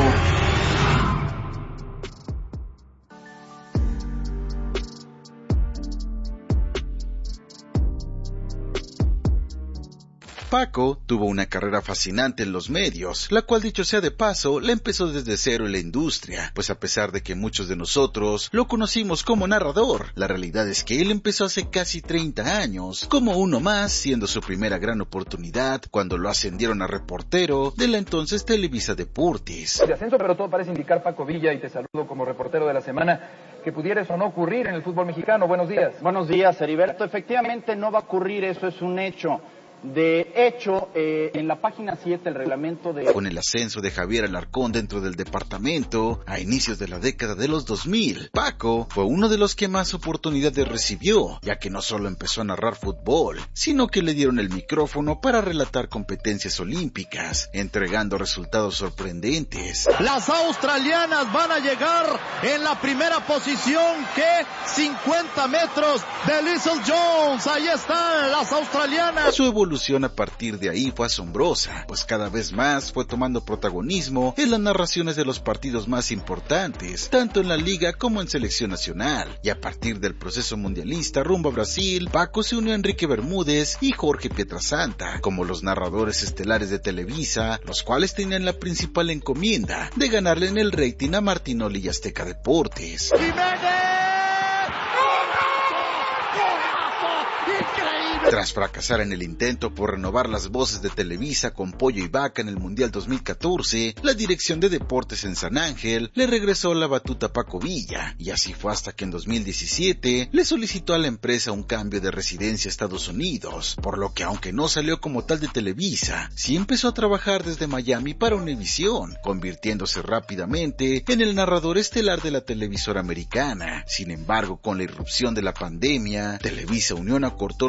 Paco tuvo una carrera fascinante en los medios, la cual, dicho sea de paso, la empezó desde cero en la industria, pues a pesar de que muchos de nosotros lo conocimos como narrador, la realidad es que él empezó hace casi treinta años, como uno más, siendo su primera gran oportunidad cuando lo ascendieron a reportero de la entonces Televisa Deportes. De ascenso, pero todo parece indicar, Paco Villa, y te saludo como reportero de la semana, que pudiera eso no ocurrir en el fútbol mexicano. Buenos días. Buenos días, Heriberto. Efectivamente no va a ocurrir, eso es un hecho. De hecho, eh, en la página siete del reglamento de... Con el ascenso de Javier Alarcón dentro del departamento, a inicios de la década de los dos mil, Paco fue uno de los que más oportunidades recibió, ya que no solo empezó a narrar fútbol, sino que le dieron el micrófono para relatar competencias olímpicas, entregando resultados sorprendentes. Las australianas van a llegar en la primera posición, que cincuenta metros de Liesl Jones. Ahí están las australianas. Su evolución a partir de ahí fue asombrosa, pues cada vez más fue tomando protagonismo en las narraciones de los partidos más importantes, tanto en la liga como en selección nacional, y a partir del proceso mundialista rumbo a Brasil, Paco se unió a Enrique Bermúdez y Jorge Pietrasanta como los narradores estelares de Televisa, los cuales tenían la principal encomienda de ganarle en el rating a Martinoli y Azteca Deportes. Tras fracasar en el intento por renovar las voces de Televisa con Pollo y Vaca en el Mundial dos mil catorce, la dirección de deportes en San Ángel le regresó la batuta a Paco Villa, y así fue hasta que en dos mil diecisiete le solicitó a la empresa un cambio de residencia a Estados Unidos, por lo que aunque no salió como tal de Televisa, sí empezó a trabajar desde Miami para Univisión, convirtiéndose rápidamente en el narrador estelar de la televisora americana. Sin embargo, con la irrupción de la pandemia, Televisa Unión acortó los gastos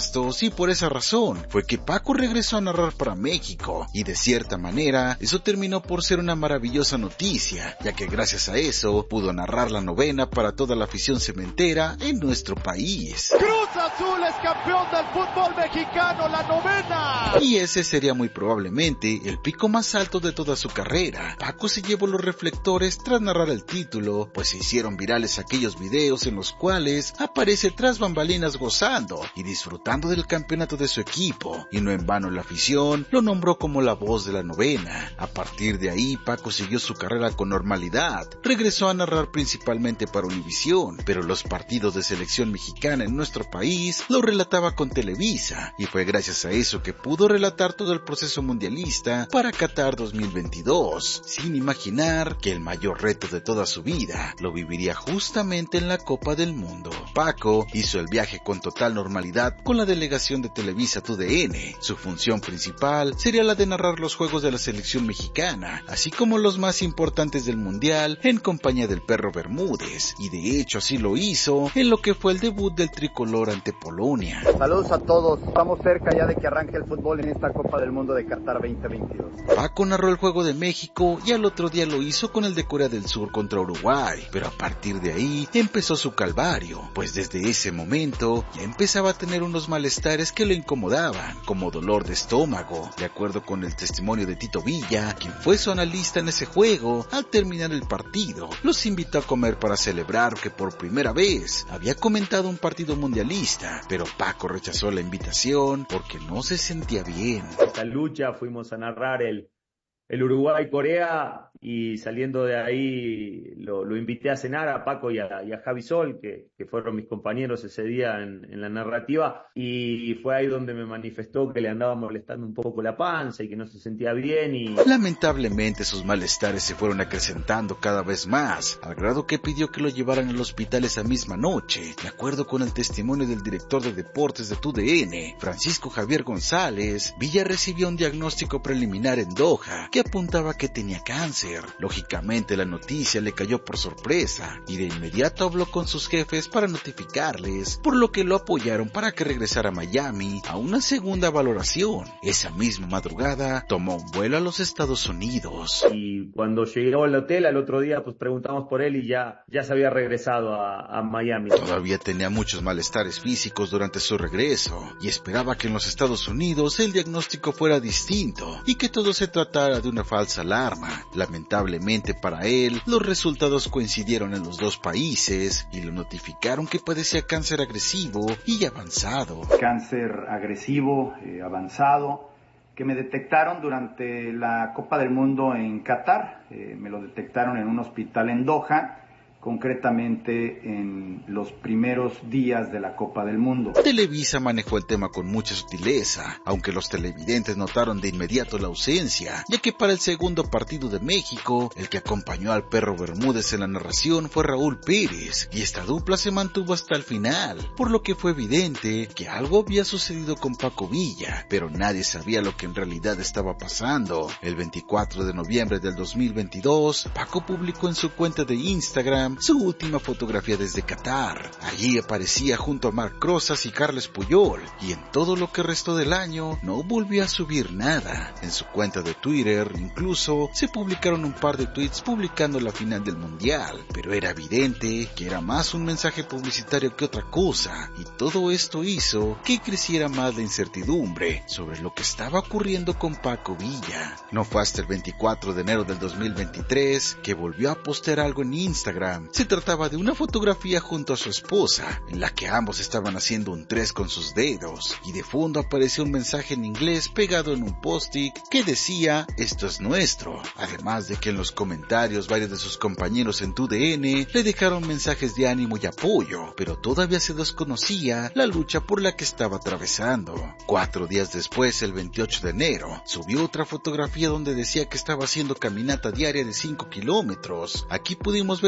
gastos y por esa razón fue que Paco regresó a narrar para México y de cierta manera eso terminó por ser una maravillosa noticia, ya que gracias a eso pudo narrar la novena para toda la afición cementera en nuestro país. Cruz Azul es campeón del fútbol mexicano, la novena. Y ese sería muy probablemente el pico más alto de toda su carrera. Paco se llevó los reflectores tras narrar el título, pues se hicieron virales aquellos videos en los cuales aparece tras bambalinas gozando y disfrutando del campeonato de su equipo, y no en vano la afición lo nombró como la voz de la novena. A partir de ahí Paco siguió su carrera con normalidad, regresó a narrar principalmente para Univisión, pero los partidos de selección mexicana en nuestro país lo relataba con Televisa, y fue gracias a eso que pudo relatar todo el proceso mundialista para Qatar dos mil veintidós, sin imaginar que el mayor reto de toda su vida lo viviría justamente en la Copa del Mundo. Paco hizo el viaje con total normalidad con la delegación de Televisa T U D N. Su función principal sería la de narrar los juegos de la selección mexicana, así como los más importantes del mundial, en compañía del Perro Bermúdez, y de hecho así lo hizo en lo que fue el debut del tricolor ante Polonia. Saludos a todos, estamos cerca ya de que arranque el fútbol en esta Copa del Mundo de Qatar veinte veintidós. Paco narró el juego de México y al otro día lo hizo con el de Corea del Sur contra Uruguay, pero a partir de ahí empezó su calvario, pues desde ese momento ya empezaba a tener unos malestares que lo incomodaban, como dolor de estómago. De acuerdo con el testimonio de Tito Villa, quien fue su analista en ese juego, al terminar el partido, los invitó a comer para celebrar que por primera vez había comentado un partido mundialista, pero Paco rechazó la invitación porque no se sentía bien. Esta lucha fuimos a narrar el, el Uruguay-Corea y saliendo de ahí lo, lo invité a cenar a Paco y a, y a Javi Sol, que, que fueron mis compañeros ese día en, en la narrativa, y fue ahí donde me manifestó que le andaba molestando un poco la panza y que no se sentía bien. Y lamentablemente sus malestares se fueron acrecentando cada vez más, al grado que pidió que lo llevaran al hospital esa misma noche. De acuerdo con el testimonio del director de deportes de T U D N, Francisco Javier González, Villa recibió un diagnóstico preliminar en Doha que apuntaba que tenía cáncer. Lógicamente la noticia le cayó por sorpresa y de inmediato habló con sus jefes para notificarles, por lo que lo apoyaron para que regresara a Miami a una segunda valoración. Esa misma madrugada tomó un vuelo a los Estados Unidos. Y cuando llegó al hotel al otro día pues preguntamos por él y ya, ya se había regresado a, a Miami. Todavía tenía muchos malestares físicos durante su regreso y esperaba que en los Estados Unidos el diagnóstico fuera distinto y que todo se tratara de una falsa alarma. Lamentablemente para él, los resultados coincidieron en los dos países y lo notificaron que padecía cáncer agresivo y avanzado. Cáncer agresivo, eh, avanzado, que me detectaron durante la Copa del Mundo en Qatar. Eh, me lo detectaron en un hospital en Doha, concretamente en los primeros días de la Copa del Mundo. Televisa manejó el tema con mucha sutileza, aunque los televidentes notaron de inmediato la ausencia, ya que para el segundo partido de México, el que acompañó al Perro Bermúdez en la narración fue Raúl Pérez, y esta dupla se mantuvo hasta el final, por lo que fue evidente que algo había sucedido con Paco Villa, pero nadie sabía lo que en realidad estaba pasando. El veinticuatro de noviembre del dos mil veintidós, Paco publicó en su cuenta de Instagram su última fotografía desde Qatar. Allí aparecía junto a Marc Rosas y Carles Puyol, y en todo lo que restó del año no volvió a subir nada. En su cuenta de Twitter incluso se publicaron un par de tweets publicando la final del mundial, pero era evidente que era más un mensaje publicitario que otra cosa, y todo esto hizo que creciera más la incertidumbre sobre lo que estaba ocurriendo con Paco Villa. No fue hasta el veinticuatro de enero del dos mil veintitrés que volvió a postear algo en Instagram. Se trataba de una fotografía junto a su esposa, en la que ambos estaban haciendo un tres con sus dedos, y de fondo apareció un mensaje en inglés pegado en un post-it que decía "esto es nuestro", además de que en los comentarios varios de sus compañeros en T U D N le dejaron mensajes de ánimo y apoyo, pero todavía se desconocía la lucha por la que estaba atravesando. Cuatro días después, el veintiocho de enero, subió otra fotografía donde decía que estaba haciendo caminata diaria de cinco kilómetros. Aquí pudimos ver un poco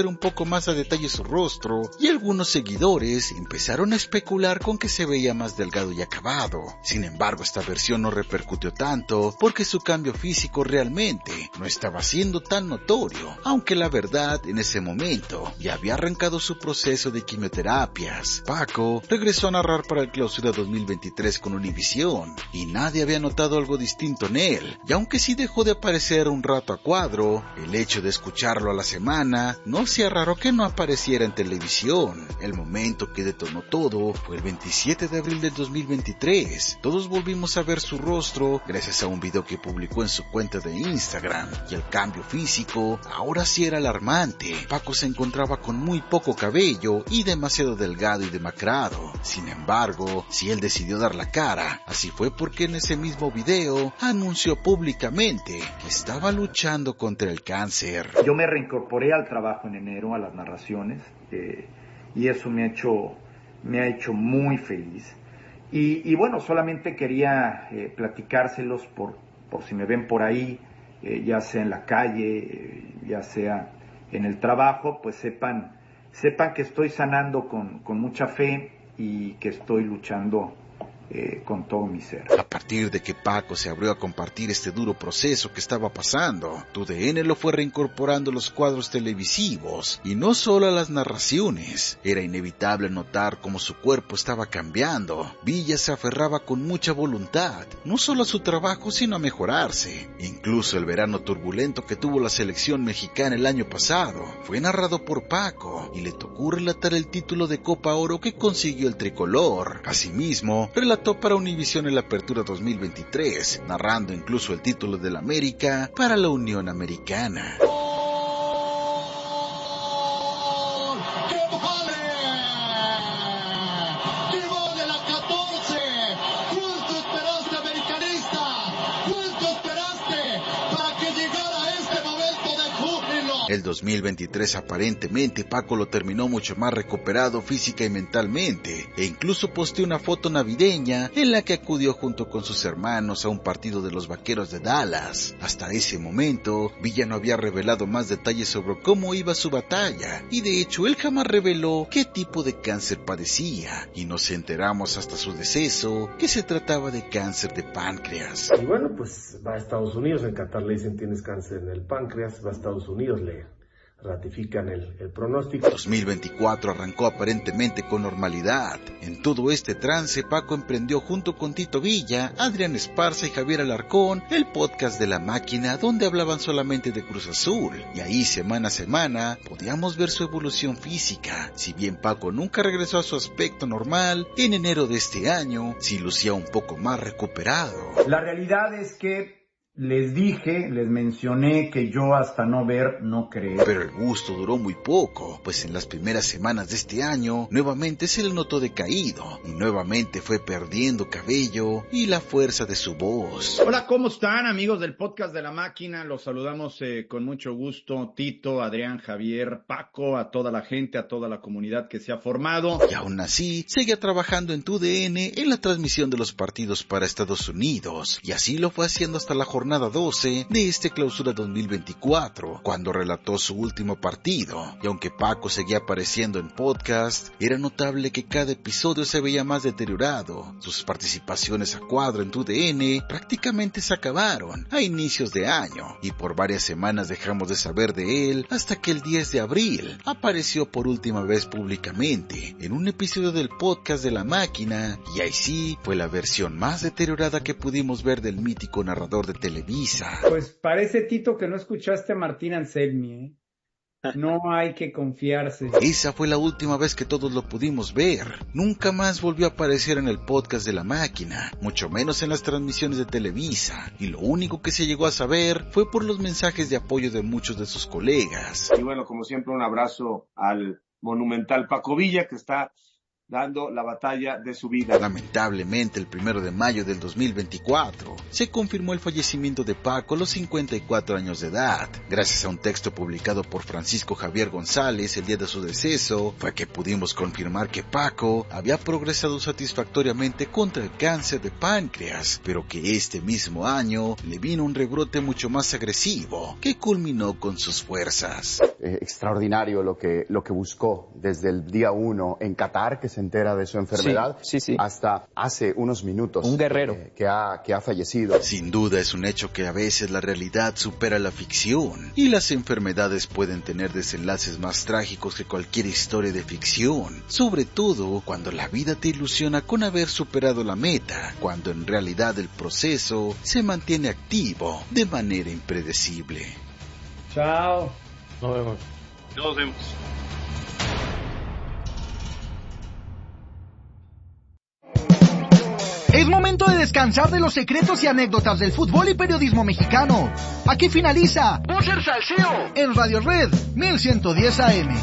poco más a detalle su rostro y algunos seguidores empezaron a especular con que se veía más delgado y acabado. Sin embargo, esta versión no repercutió tanto porque su cambio físico realmente no estaba siendo tan notorio, aunque la verdad en ese momento ya había arrancado su proceso de quimioterapias. Paco regresó a narrar para el Clausura dos mil veintitrés con Univisión y nadie había notado algo distinto en él, y aunque sí dejó de aparecer un rato a cuadro, el hecho de escucharlo a la semana no hacía raro que no apareciera en televisión. El momento que detonó todo fue el veintisiete de abril del dos mil veintitrés. Todos volvimos a ver su rostro gracias a un video que publicó en su cuenta de Instagram, y el cambio físico ahora sí era alarmante. Paco se encontraba con muy poco cabello y demasiado delgado y demacrado. Sin embargo, si él decidió dar la cara, así fue porque en ese mismo video anunció públicamente que estaba luchando contra el cáncer. Yo me reincorporé al trabajo en enero, a las narraciones, eh, y eso me ha hecho, me ha hecho muy feliz. Y, y bueno, solamente quería eh, platicárselos por, por si me ven por ahí, eh, ya sea en la calle, eh, ya sea en el trabajo, pues sepan, sepan que estoy sanando con, con mucha fe y que estoy luchando Eh, con todo mi ser. A partir de que Paco se abrió a compartir este duro proceso que estaba pasando, tu D N lo fue reincorporando a los cuadros televisivos y no solo a las narraciones. Era inevitable notar cómo su cuerpo estaba cambiando. Villa se aferraba con mucha voluntad, no solo a su trabajo sino a mejorarse. Incluso el verano turbulento que tuvo la selección mexicana el año pasado fue narrado por Paco y le tocó relatar el título de Copa Oro que consiguió el tricolor. Asimismo, relató para Univisión en la Apertura dos mil veintitrés, narrando incluso el título del América para la Unión Americana. El dos mil veintitrés aparentemente Paco lo terminó mucho más recuperado física y mentalmente, e incluso posteó una foto navideña en la que acudió junto con sus hermanos a un partido de los Vaqueros de Dallas. Hasta ese momento, Villa no había revelado más detalles sobre cómo iba su batalla, y de hecho él jamás reveló qué tipo de cáncer padecía, y nos enteramos hasta su deceso que se trataba de cáncer de páncreas. Y bueno, pues va a Estados Unidos, en Qatar le dicen tienes cáncer en el páncreas, va a Estados Unidos, le ratifican el, el pronóstico. dos mil veinticuatro arrancó aparentemente con normalidad. En todo este trance, Paco emprendió junto con Tito Villa, Adrián Esparza y Javier Alarcón el podcast de La Máquina, donde hablaban solamente de Cruz Azul, y ahí semana a semana podíamos ver su evolución física. Si bien Paco nunca regresó a su aspecto normal, en enero de este año sí lucía un poco más recuperado. La realidad es que les dije, les mencioné que yo hasta no ver, no creer. Pero el gusto duró muy poco, pues en las primeras semanas de este año, nuevamente se le notó decaído, y nuevamente fue perdiendo cabello y la fuerza de su voz. Hola, ¿cómo están, amigos del podcast de La Máquina? Los saludamos eh, con mucho gusto, Tito, Adrián, Javier, Paco, a toda la gente, a toda la comunidad que se ha formado. Y aún así, seguía trabajando en tu D N en la transmisión de los partidos para Estados Unidos, y así lo fue haciendo hasta la jornada jornada doce de este Clausura dos mil veinticuatro, cuando relató su último partido, y aunque Paco seguía apareciendo en podcast, era notable que cada episodio se veía más deteriorado. Sus participaciones a cuadro en tu D N prácticamente se acabaron a inicios de año, y por varias semanas dejamos de saber de él hasta que el diez de abril apareció por última vez públicamente en un episodio del podcast de La Máquina, y ahí sí fue la versión más deteriorada que pudimos ver del mítico narrador de Televisa. Pues parece, Tito, que no escuchaste a Martín Anselmi, ¿eh? No hay que confiarse. Esa fue la última vez que todos lo pudimos ver. Nunca más volvió a aparecer en el podcast de La Máquina, mucho menos en las transmisiones de Televisa, y lo único que se llegó a saber fue por los mensajes de apoyo de muchos de sus colegas. Y bueno, como siempre, un abrazo al monumental Paco Villa, que está dando la batalla de su vida. Lamentablemente, el primero de mayo del dos mil veinticuatro, se confirmó el fallecimiento de Paco a los cincuenta y cuatro años de edad. Gracias a un texto publicado por Francisco Javier González el día de su deceso, fue que pudimos confirmar que Paco había progresado satisfactoriamente contra el cáncer de páncreas, pero que este mismo año le vino un rebrote mucho más agresivo, que culminó con sus fuerzas. eh, extraordinario lo que, lo que buscó desde el día uno en Qatar, que se entera de su enfermedad, sí, sí, sí. hasta hace unos minutos. Un guerrero. Eh, que, ha, que ha fallecido. Sin duda es un hecho que a veces la realidad supera la ficción y las enfermedades pueden tener desenlaces más trágicos que cualquier historia de ficción, sobre todo cuando la vida te ilusiona con haber superado la meta, cuando en realidad el proceso se mantiene activo de manera impredecible. Chao. Nos vemos. Nos vemos. Es momento de descansar de los secretos y anécdotas del fútbol y periodismo mexicano. Aquí finaliza Vocer Salseo en Radio Red mil ciento diez A M.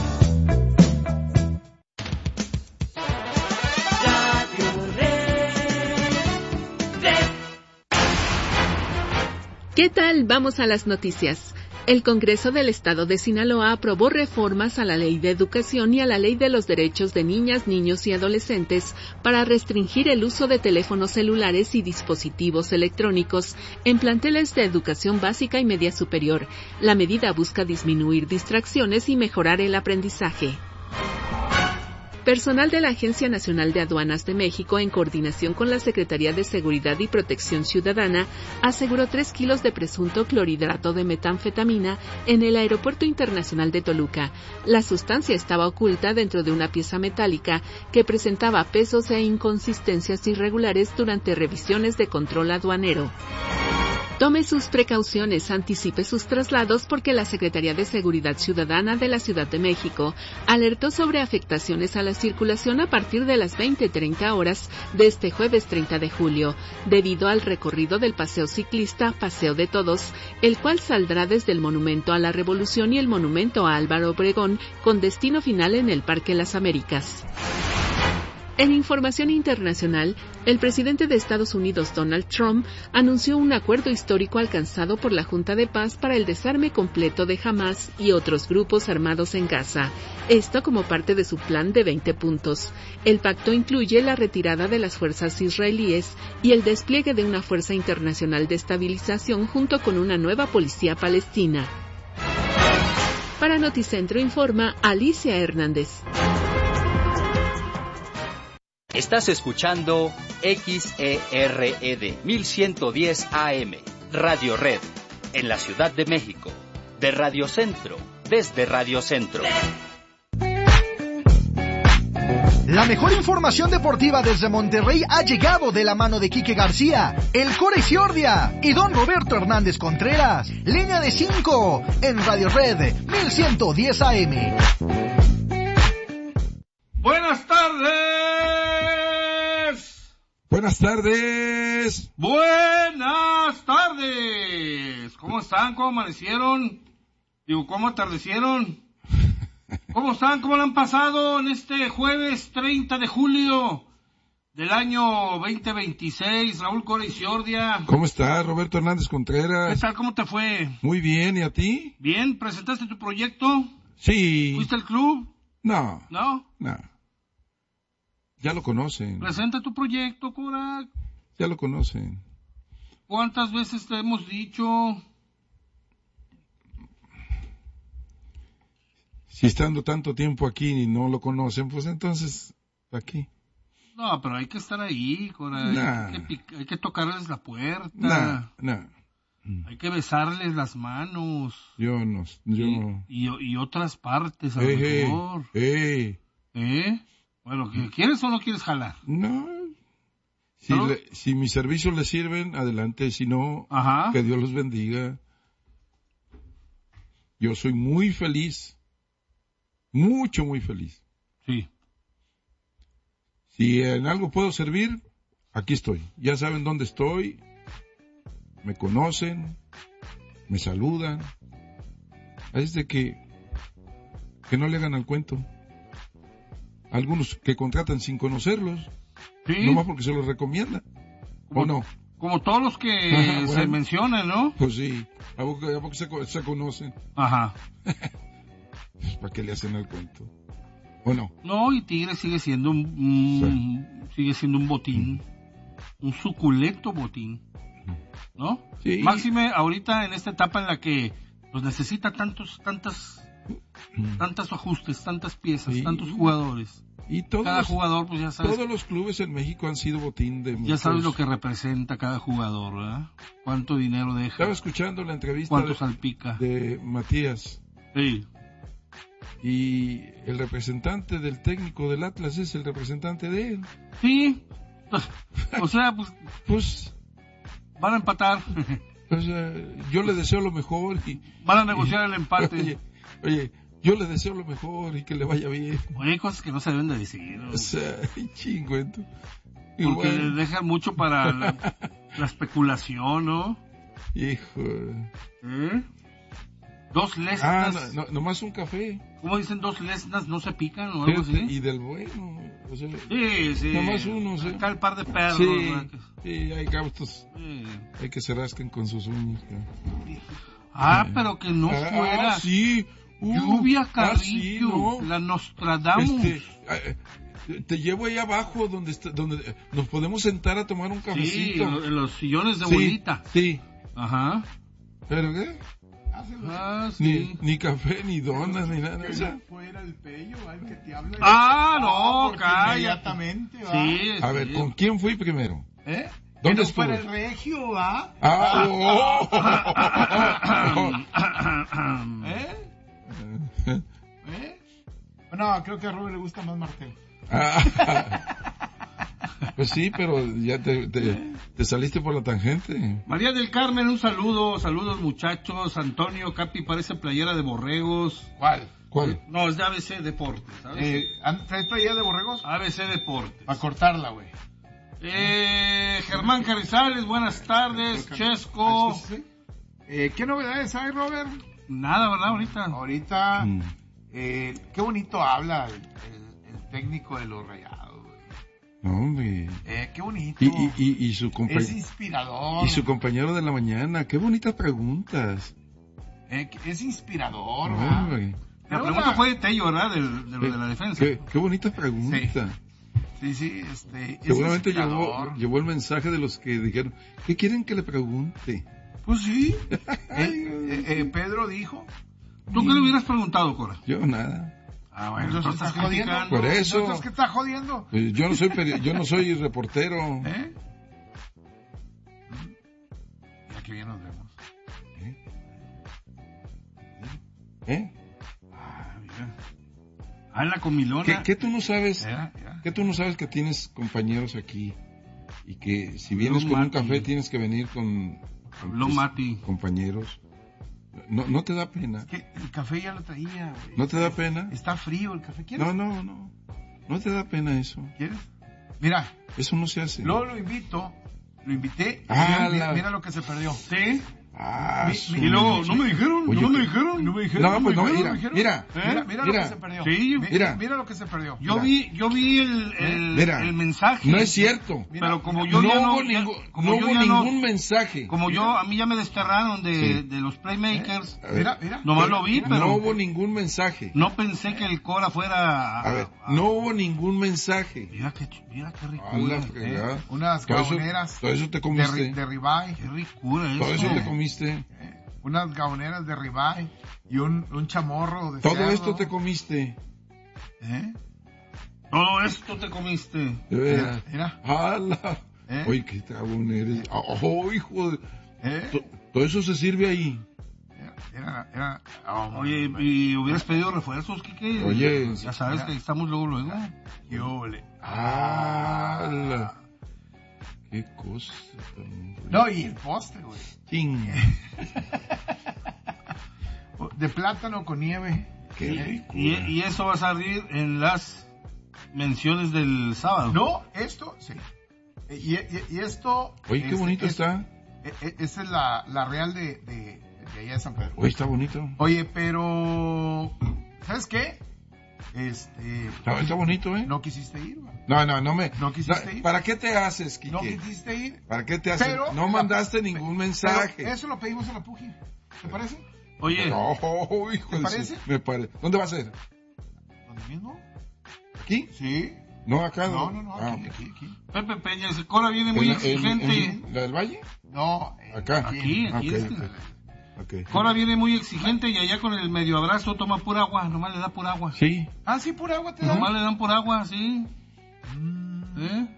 ¿Qué tal? Vamos a las noticias. El Congreso del Estado de Sinaloa aprobó reformas a la Ley de Educación y a la Ley de los Derechos de Niñas, Niños y Adolescentes para restringir el uso de teléfonos celulares y dispositivos electrónicos en planteles de educación básica y media superior. La medida busca disminuir distracciones y mejorar el aprendizaje. Personal de la Agencia Nacional de Aduanas de México, en coordinación con la Secretaría de Seguridad y Protección Ciudadana, aseguró tres kilos de presunto clorhidrato de metanfetamina en el Aeropuerto Internacional de Toluca. La sustancia estaba oculta dentro de una pieza metálica que presentaba pesos e inconsistencias irregulares durante revisiones de control aduanero. Tome sus precauciones, anticipe sus traslados porque la Secretaría de Seguridad Ciudadana de la Ciudad de México alertó sobre afectaciones a la circulación a partir de las veinte treinta horas de este jueves treinta de julio, debido al recorrido del paseo ciclista Paseo de Todos, el cual saldrá desde el Monumento a la Revolución y el Monumento a Álvaro Obregón, con destino final en el Parque Las Américas. En información internacional, el presidente de Estados Unidos, Donald Trump, anunció un acuerdo histórico alcanzado por la Junta de Paz para el desarme completo de Hamás y otros grupos armados en Gaza, esto como parte de su plan de veinte puntos. El pacto incluye la retirada de las fuerzas israelíes y el despliegue de una fuerza internacional de estabilización junto con una nueva policía palestina. Para Noticentro informa Alicia Hernández. Estás escuchando X E R E D mil ciento diez A M, Radio Red, en la Ciudad de México, de Radio Centro, desde Radio Centro. La mejor información deportiva desde Monterrey ha llegado de la mano de Quique García, el Core Isiordia y don Roberto Hernández Contreras. Línea de cinco en Radio Red mil ciento diez A M. Buenas tardes. Buenas tardes. Buenas tardes. ¿Cómo están? ¿Cómo amanecieron? Digo, ¿cómo atardecieron? ¿Cómo están? ¿Cómo lo han pasado en este jueves treinta de julio del año veinte veintiséis? Raúl Core Isiordia. ¿Cómo estás, Roberto Hernández Contreras? ¿Qué tal? ¿Cómo te fue? Muy bien, ¿y a ti? Bien, ¿presentaste tu proyecto? Sí. ¿Fuiste al club? No. ¿No? No. Ya lo conocen. Presenta tu proyecto, Cora. Ya lo conocen. ¿Cuántas veces te hemos dicho? Si estando tanto tiempo aquí y no lo conocen, pues entonces, aquí. No, pero hay que estar ahí, Cora. Nah. Hay, que, hay que tocarles la puerta. Nah, nah. Hay que besarles las manos. Yo no, yo... Y, y, y otras partes, a hey, lo mejor. Hey. ¿Eh? Bueno, ¿quieres o no quieres jalar? No. Si, ¿No? le, si mis servicios le sirven, adelante. Si no, Ajá. Que Dios los bendiga. Yo soy muy feliz. Mucho, muy feliz. Sí. Si en algo puedo servir, aquí estoy. Ya saben dónde estoy. Me conocen. Me saludan. Es de que, que no le hagan al cuento. Algunos que contratan sin conocerlos, ¿sí? Nomás porque se los recomiendan, como, ¿o no? Como todos los que Ajá, bueno, se mencionan, ¿no? Pues sí, a poco, a poco se, se conocen. Ajá. ¿Para qué le hacen el cuento? ¿O no? No, y Tigre sigue siendo un, un sí. sigue siendo un botín, un suculento botín, ¿no? Sí. Máxime ahorita en esta etapa en la que pues necesita tantos, tantas Tantos ajustes, tantas piezas, sí. tantos jugadores. Y todos, cada jugador, pues ya sabes. Todos los clubes en México han sido botín de muchos. Ya sabes lo que representa cada jugador, ¿verdad? Cuánto dinero deja. Estaba escuchando la entrevista cuánto de, salpica. de Matías. Sí. Y el representante del técnico del Atlas es el representante de él. Sí. O sea, pues, pues van a empatar. O sea, yo le deseo lo mejor y van a negociar y, el empate. Oye, oye, yo le deseo lo mejor y que le vaya bien. Oye, hay cosas que no se deben de decir, ¿no? O sea, chingüento. Porque bueno. dejan mucho para la, la especulación, ¿no? Hijo. ¿Eh? Dos lesnas. Ah, no, no, nomás un café. ¿Cómo dicen dos lesnas? ¿No se pican o algo así? Y del bueno. O sea, sí, sí. Nomás uno, ¿sí? Acá el par de perros. Sí, ¿no? sí, hay gautos. Sí. Hay que se rasquen con sus uñas. ¿no? Ah, eh. pero que no ah, fuera. Sí. Uh, Lluvia Carrillo, ah, sí, ¿no? La Nostradamus. Este, eh, te llevo ahí abajo donde está, donde nos podemos sentar a tomar un cafecito. Sí, en los sillones de sí, bolita. Sí. Ajá. ¿Pero qué? Ah, sí. ni, ni café, ni donas, ni nada. Que no fuera el Pello, al que te habla. Ah, no, calla. Inmediatamente, ¿va? Sí, a sí. ver, ¿con quién fui primero? ¿Eh? ¿Dónde que no estuvo? fuera el Regio, ¿va? Ah, oh. ¿Eh? ¿Eh? No, creo que a Robert le gusta más Martel. Pues sí, pero ya te, te, te saliste por la tangente. María del Carmen, un saludo, saludos muchachos. Antonio Capi parece playera de borregos. ¿Cuál? ¿Cuál? No, es de A B C Deportes, ¿sabes? Eh, ¿Traes playera de borregos? A B C Deportes. Para cortarla, güey. Eh, Germán Carrizales, buenas tardes. Chesco. Eh, ¿Qué novedades hay, Robert? Nada, ¿verdad? Ahorita. Ahorita, mm. eh, qué bonito habla el, el, el técnico de los Rayados. No, hombre. Eh, qué bonito. Y, y, y, y su compañero. Es inspirador. Y su compañero de la mañana. Qué bonitas preguntas. Eh, es inspirador, no, hombre. La Pero pregunta la... fue de Tello, ¿verdad? De, de lo de la defensa. Qué, qué bonitas preguntas. Sí, sí, sí este. Seguramente llevó, llevó el mensaje de los que dijeron: ¿qué quieren que le pregunte? Pues sí. eh, eh, eh, Pedro dijo. ¿Tú qué le hubieras preguntado, Cora? Yo nada. Ah, bueno, entonces estás jodiendo. Por eso. Entonces, ¿qué estás jodiendo? Pues yo no soy peri- yo no soy reportero. ¿Eh? Mira que bien nos vemos. ¿Eh? ¿Eh? Ah, mira. Ah, en la comilona. ¿Qué, qué tú no sabes? Yeah, yeah. ¿Qué tú no sabes que tienes compañeros aquí? Y que si vienes con un café tienes que venir con, con tus Mati. compañeros. No, no te da pena. Es que el café ya lo traía, güey. ¿No te da pena? Está frío el café. ¿Quieres? No, no, no. No te da pena eso. ¿Quieres? Mira. Eso no se hace. Luego lo invito. Lo invité. Ah, mira, la... mira lo que se perdió. ¿Sí? Ah, mi, mi, y luego, no me dijeron, Oye, no me dijeron, no me dijeron. No, pues no, mira, mira, mira, ¿Eh? mira, mira lo que se perdió. Sí, mira, mira lo que se perdió. Yo mira. vi, yo vi el, el, mira, el mensaje. No es cierto. Pero mira, como yo no ya hubo, no, ningún, ya, como no yo hubo ya ningún no, mensaje. Como mira. yo, a mí ya me desterraron de, sí. de los playmakers. Eh, mira, mira. Nomás lo vi, pero. No hubo ningún mensaje. No pensé que el Cora fuera. A, a ver, a, no hubo ningún mensaje. Mira qué, mira qué ricura. Eh, unas gaboneras. Todo eso te comiste. De, de ribeye. Qué ricura eso. Todo eso te comiste. Eh, unas gaboneras de ribeye y un, un chamorro de Todo cerdo. esto te comiste. ¿Eh? Todo esto te comiste. Mira, mira. ¡Hala! ¿Eh? Oye, qué tragón eres. ¡Oh, hijo de... ¿Eh? T- todo eso se sirve ahí. Era, era, oh, Oye, man, ¿y hubieras pedido refuerzos, Kike? Oye, ya sabes mira. que estamos luego, luego. Yo le... ¡Hala! Qué cosa. No, y el postre, güey. Ching. De plátano con nieve. Qué rico. Y, y eso va a salir en las menciones del sábado. No, esto, sí. Y, y, y esto... Oye, qué bonito es, está. Es, esa es la, la real de, de, de allá de San Pedro. Oye, está bonito. Oye, pero... ¿Sabes qué? Este... Está, está bonito, ¿eh? No quisiste ir, güey. No, no, no me... ¿No quisiste no, ir? ¿Para qué te haces, Kike? No quisiste ir. ¿Para qué te haces? Pero, no mandaste la, ningún mensaje. Pero eso lo pedimos a la Puji. ¿Te parece? Oye. No, hijo ¿Te parece? Me parece. ¿Dónde va a ser? ¿Dónde mismo? ¿Aquí? Sí. No, acá no. No, no, no, ah, aquí, aquí, aquí. Pepe Peña, ese Cora viene muy ¿En, exigente. En, en, ¿La del Valle? No. Acá. Aquí, aquí. Okay, este. okay. Okay. Cora viene muy exigente y allá con el medio abrazo toma pura agua, nomás le da pura agua. Sí. Ah, sí, pura agua te dan. Nomás le dan por agua, sí. Mm. ¿Eh?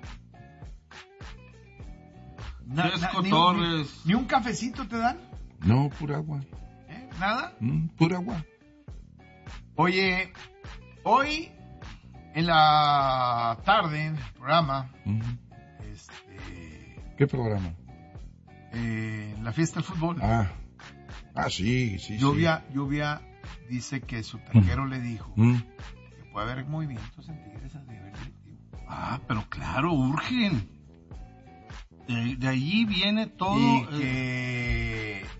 Na, na, ni, ni, ¿Ni un cafecito te dan? No, pura agua. ¿Eh? ¿Nada? Mm, pura agua. Oye, hoy en la tarde, en el programa, Mm. este, ¿Qué programa? eh, la fiesta del fútbol. Ah, ah sí, sí, Lluvia, sí. Lluvia dice que su tanquero Mm. le dijo Mm. que puede haber movimientos en Tigres a nivel directivo. Ah, pero claro, urgen. De, de allí viene todo. Y que eh...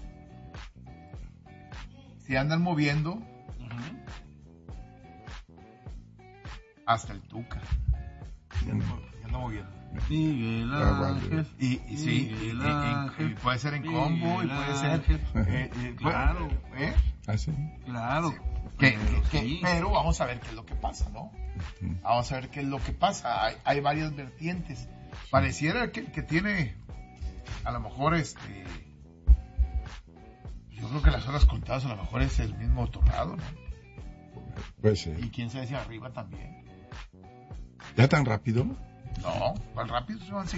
se andan moviendo uh-huh. hasta el Tuca. Se andan, se andan moviendo. Miguel Ángel. Y, y sí, y, y, y, y puede ser en combo, y puede ser. Eh, eh, claro. ¿Eh? ¿Ah, sí? Claro. Que, que, que, sí. Pero vamos a ver qué es lo que pasa, ¿no? Uh-huh. Vamos a ver qué es lo que pasa. Hay, hay varias vertientes. Pareciera que, que tiene, a lo mejor, este. Yo creo que las horas contadas a lo mejor es el mismo Torrado, ¿no? Pues sí. Y quién sabe si arriba también. ¿Ya tan rápido? No, ¿cuál rápido? Se van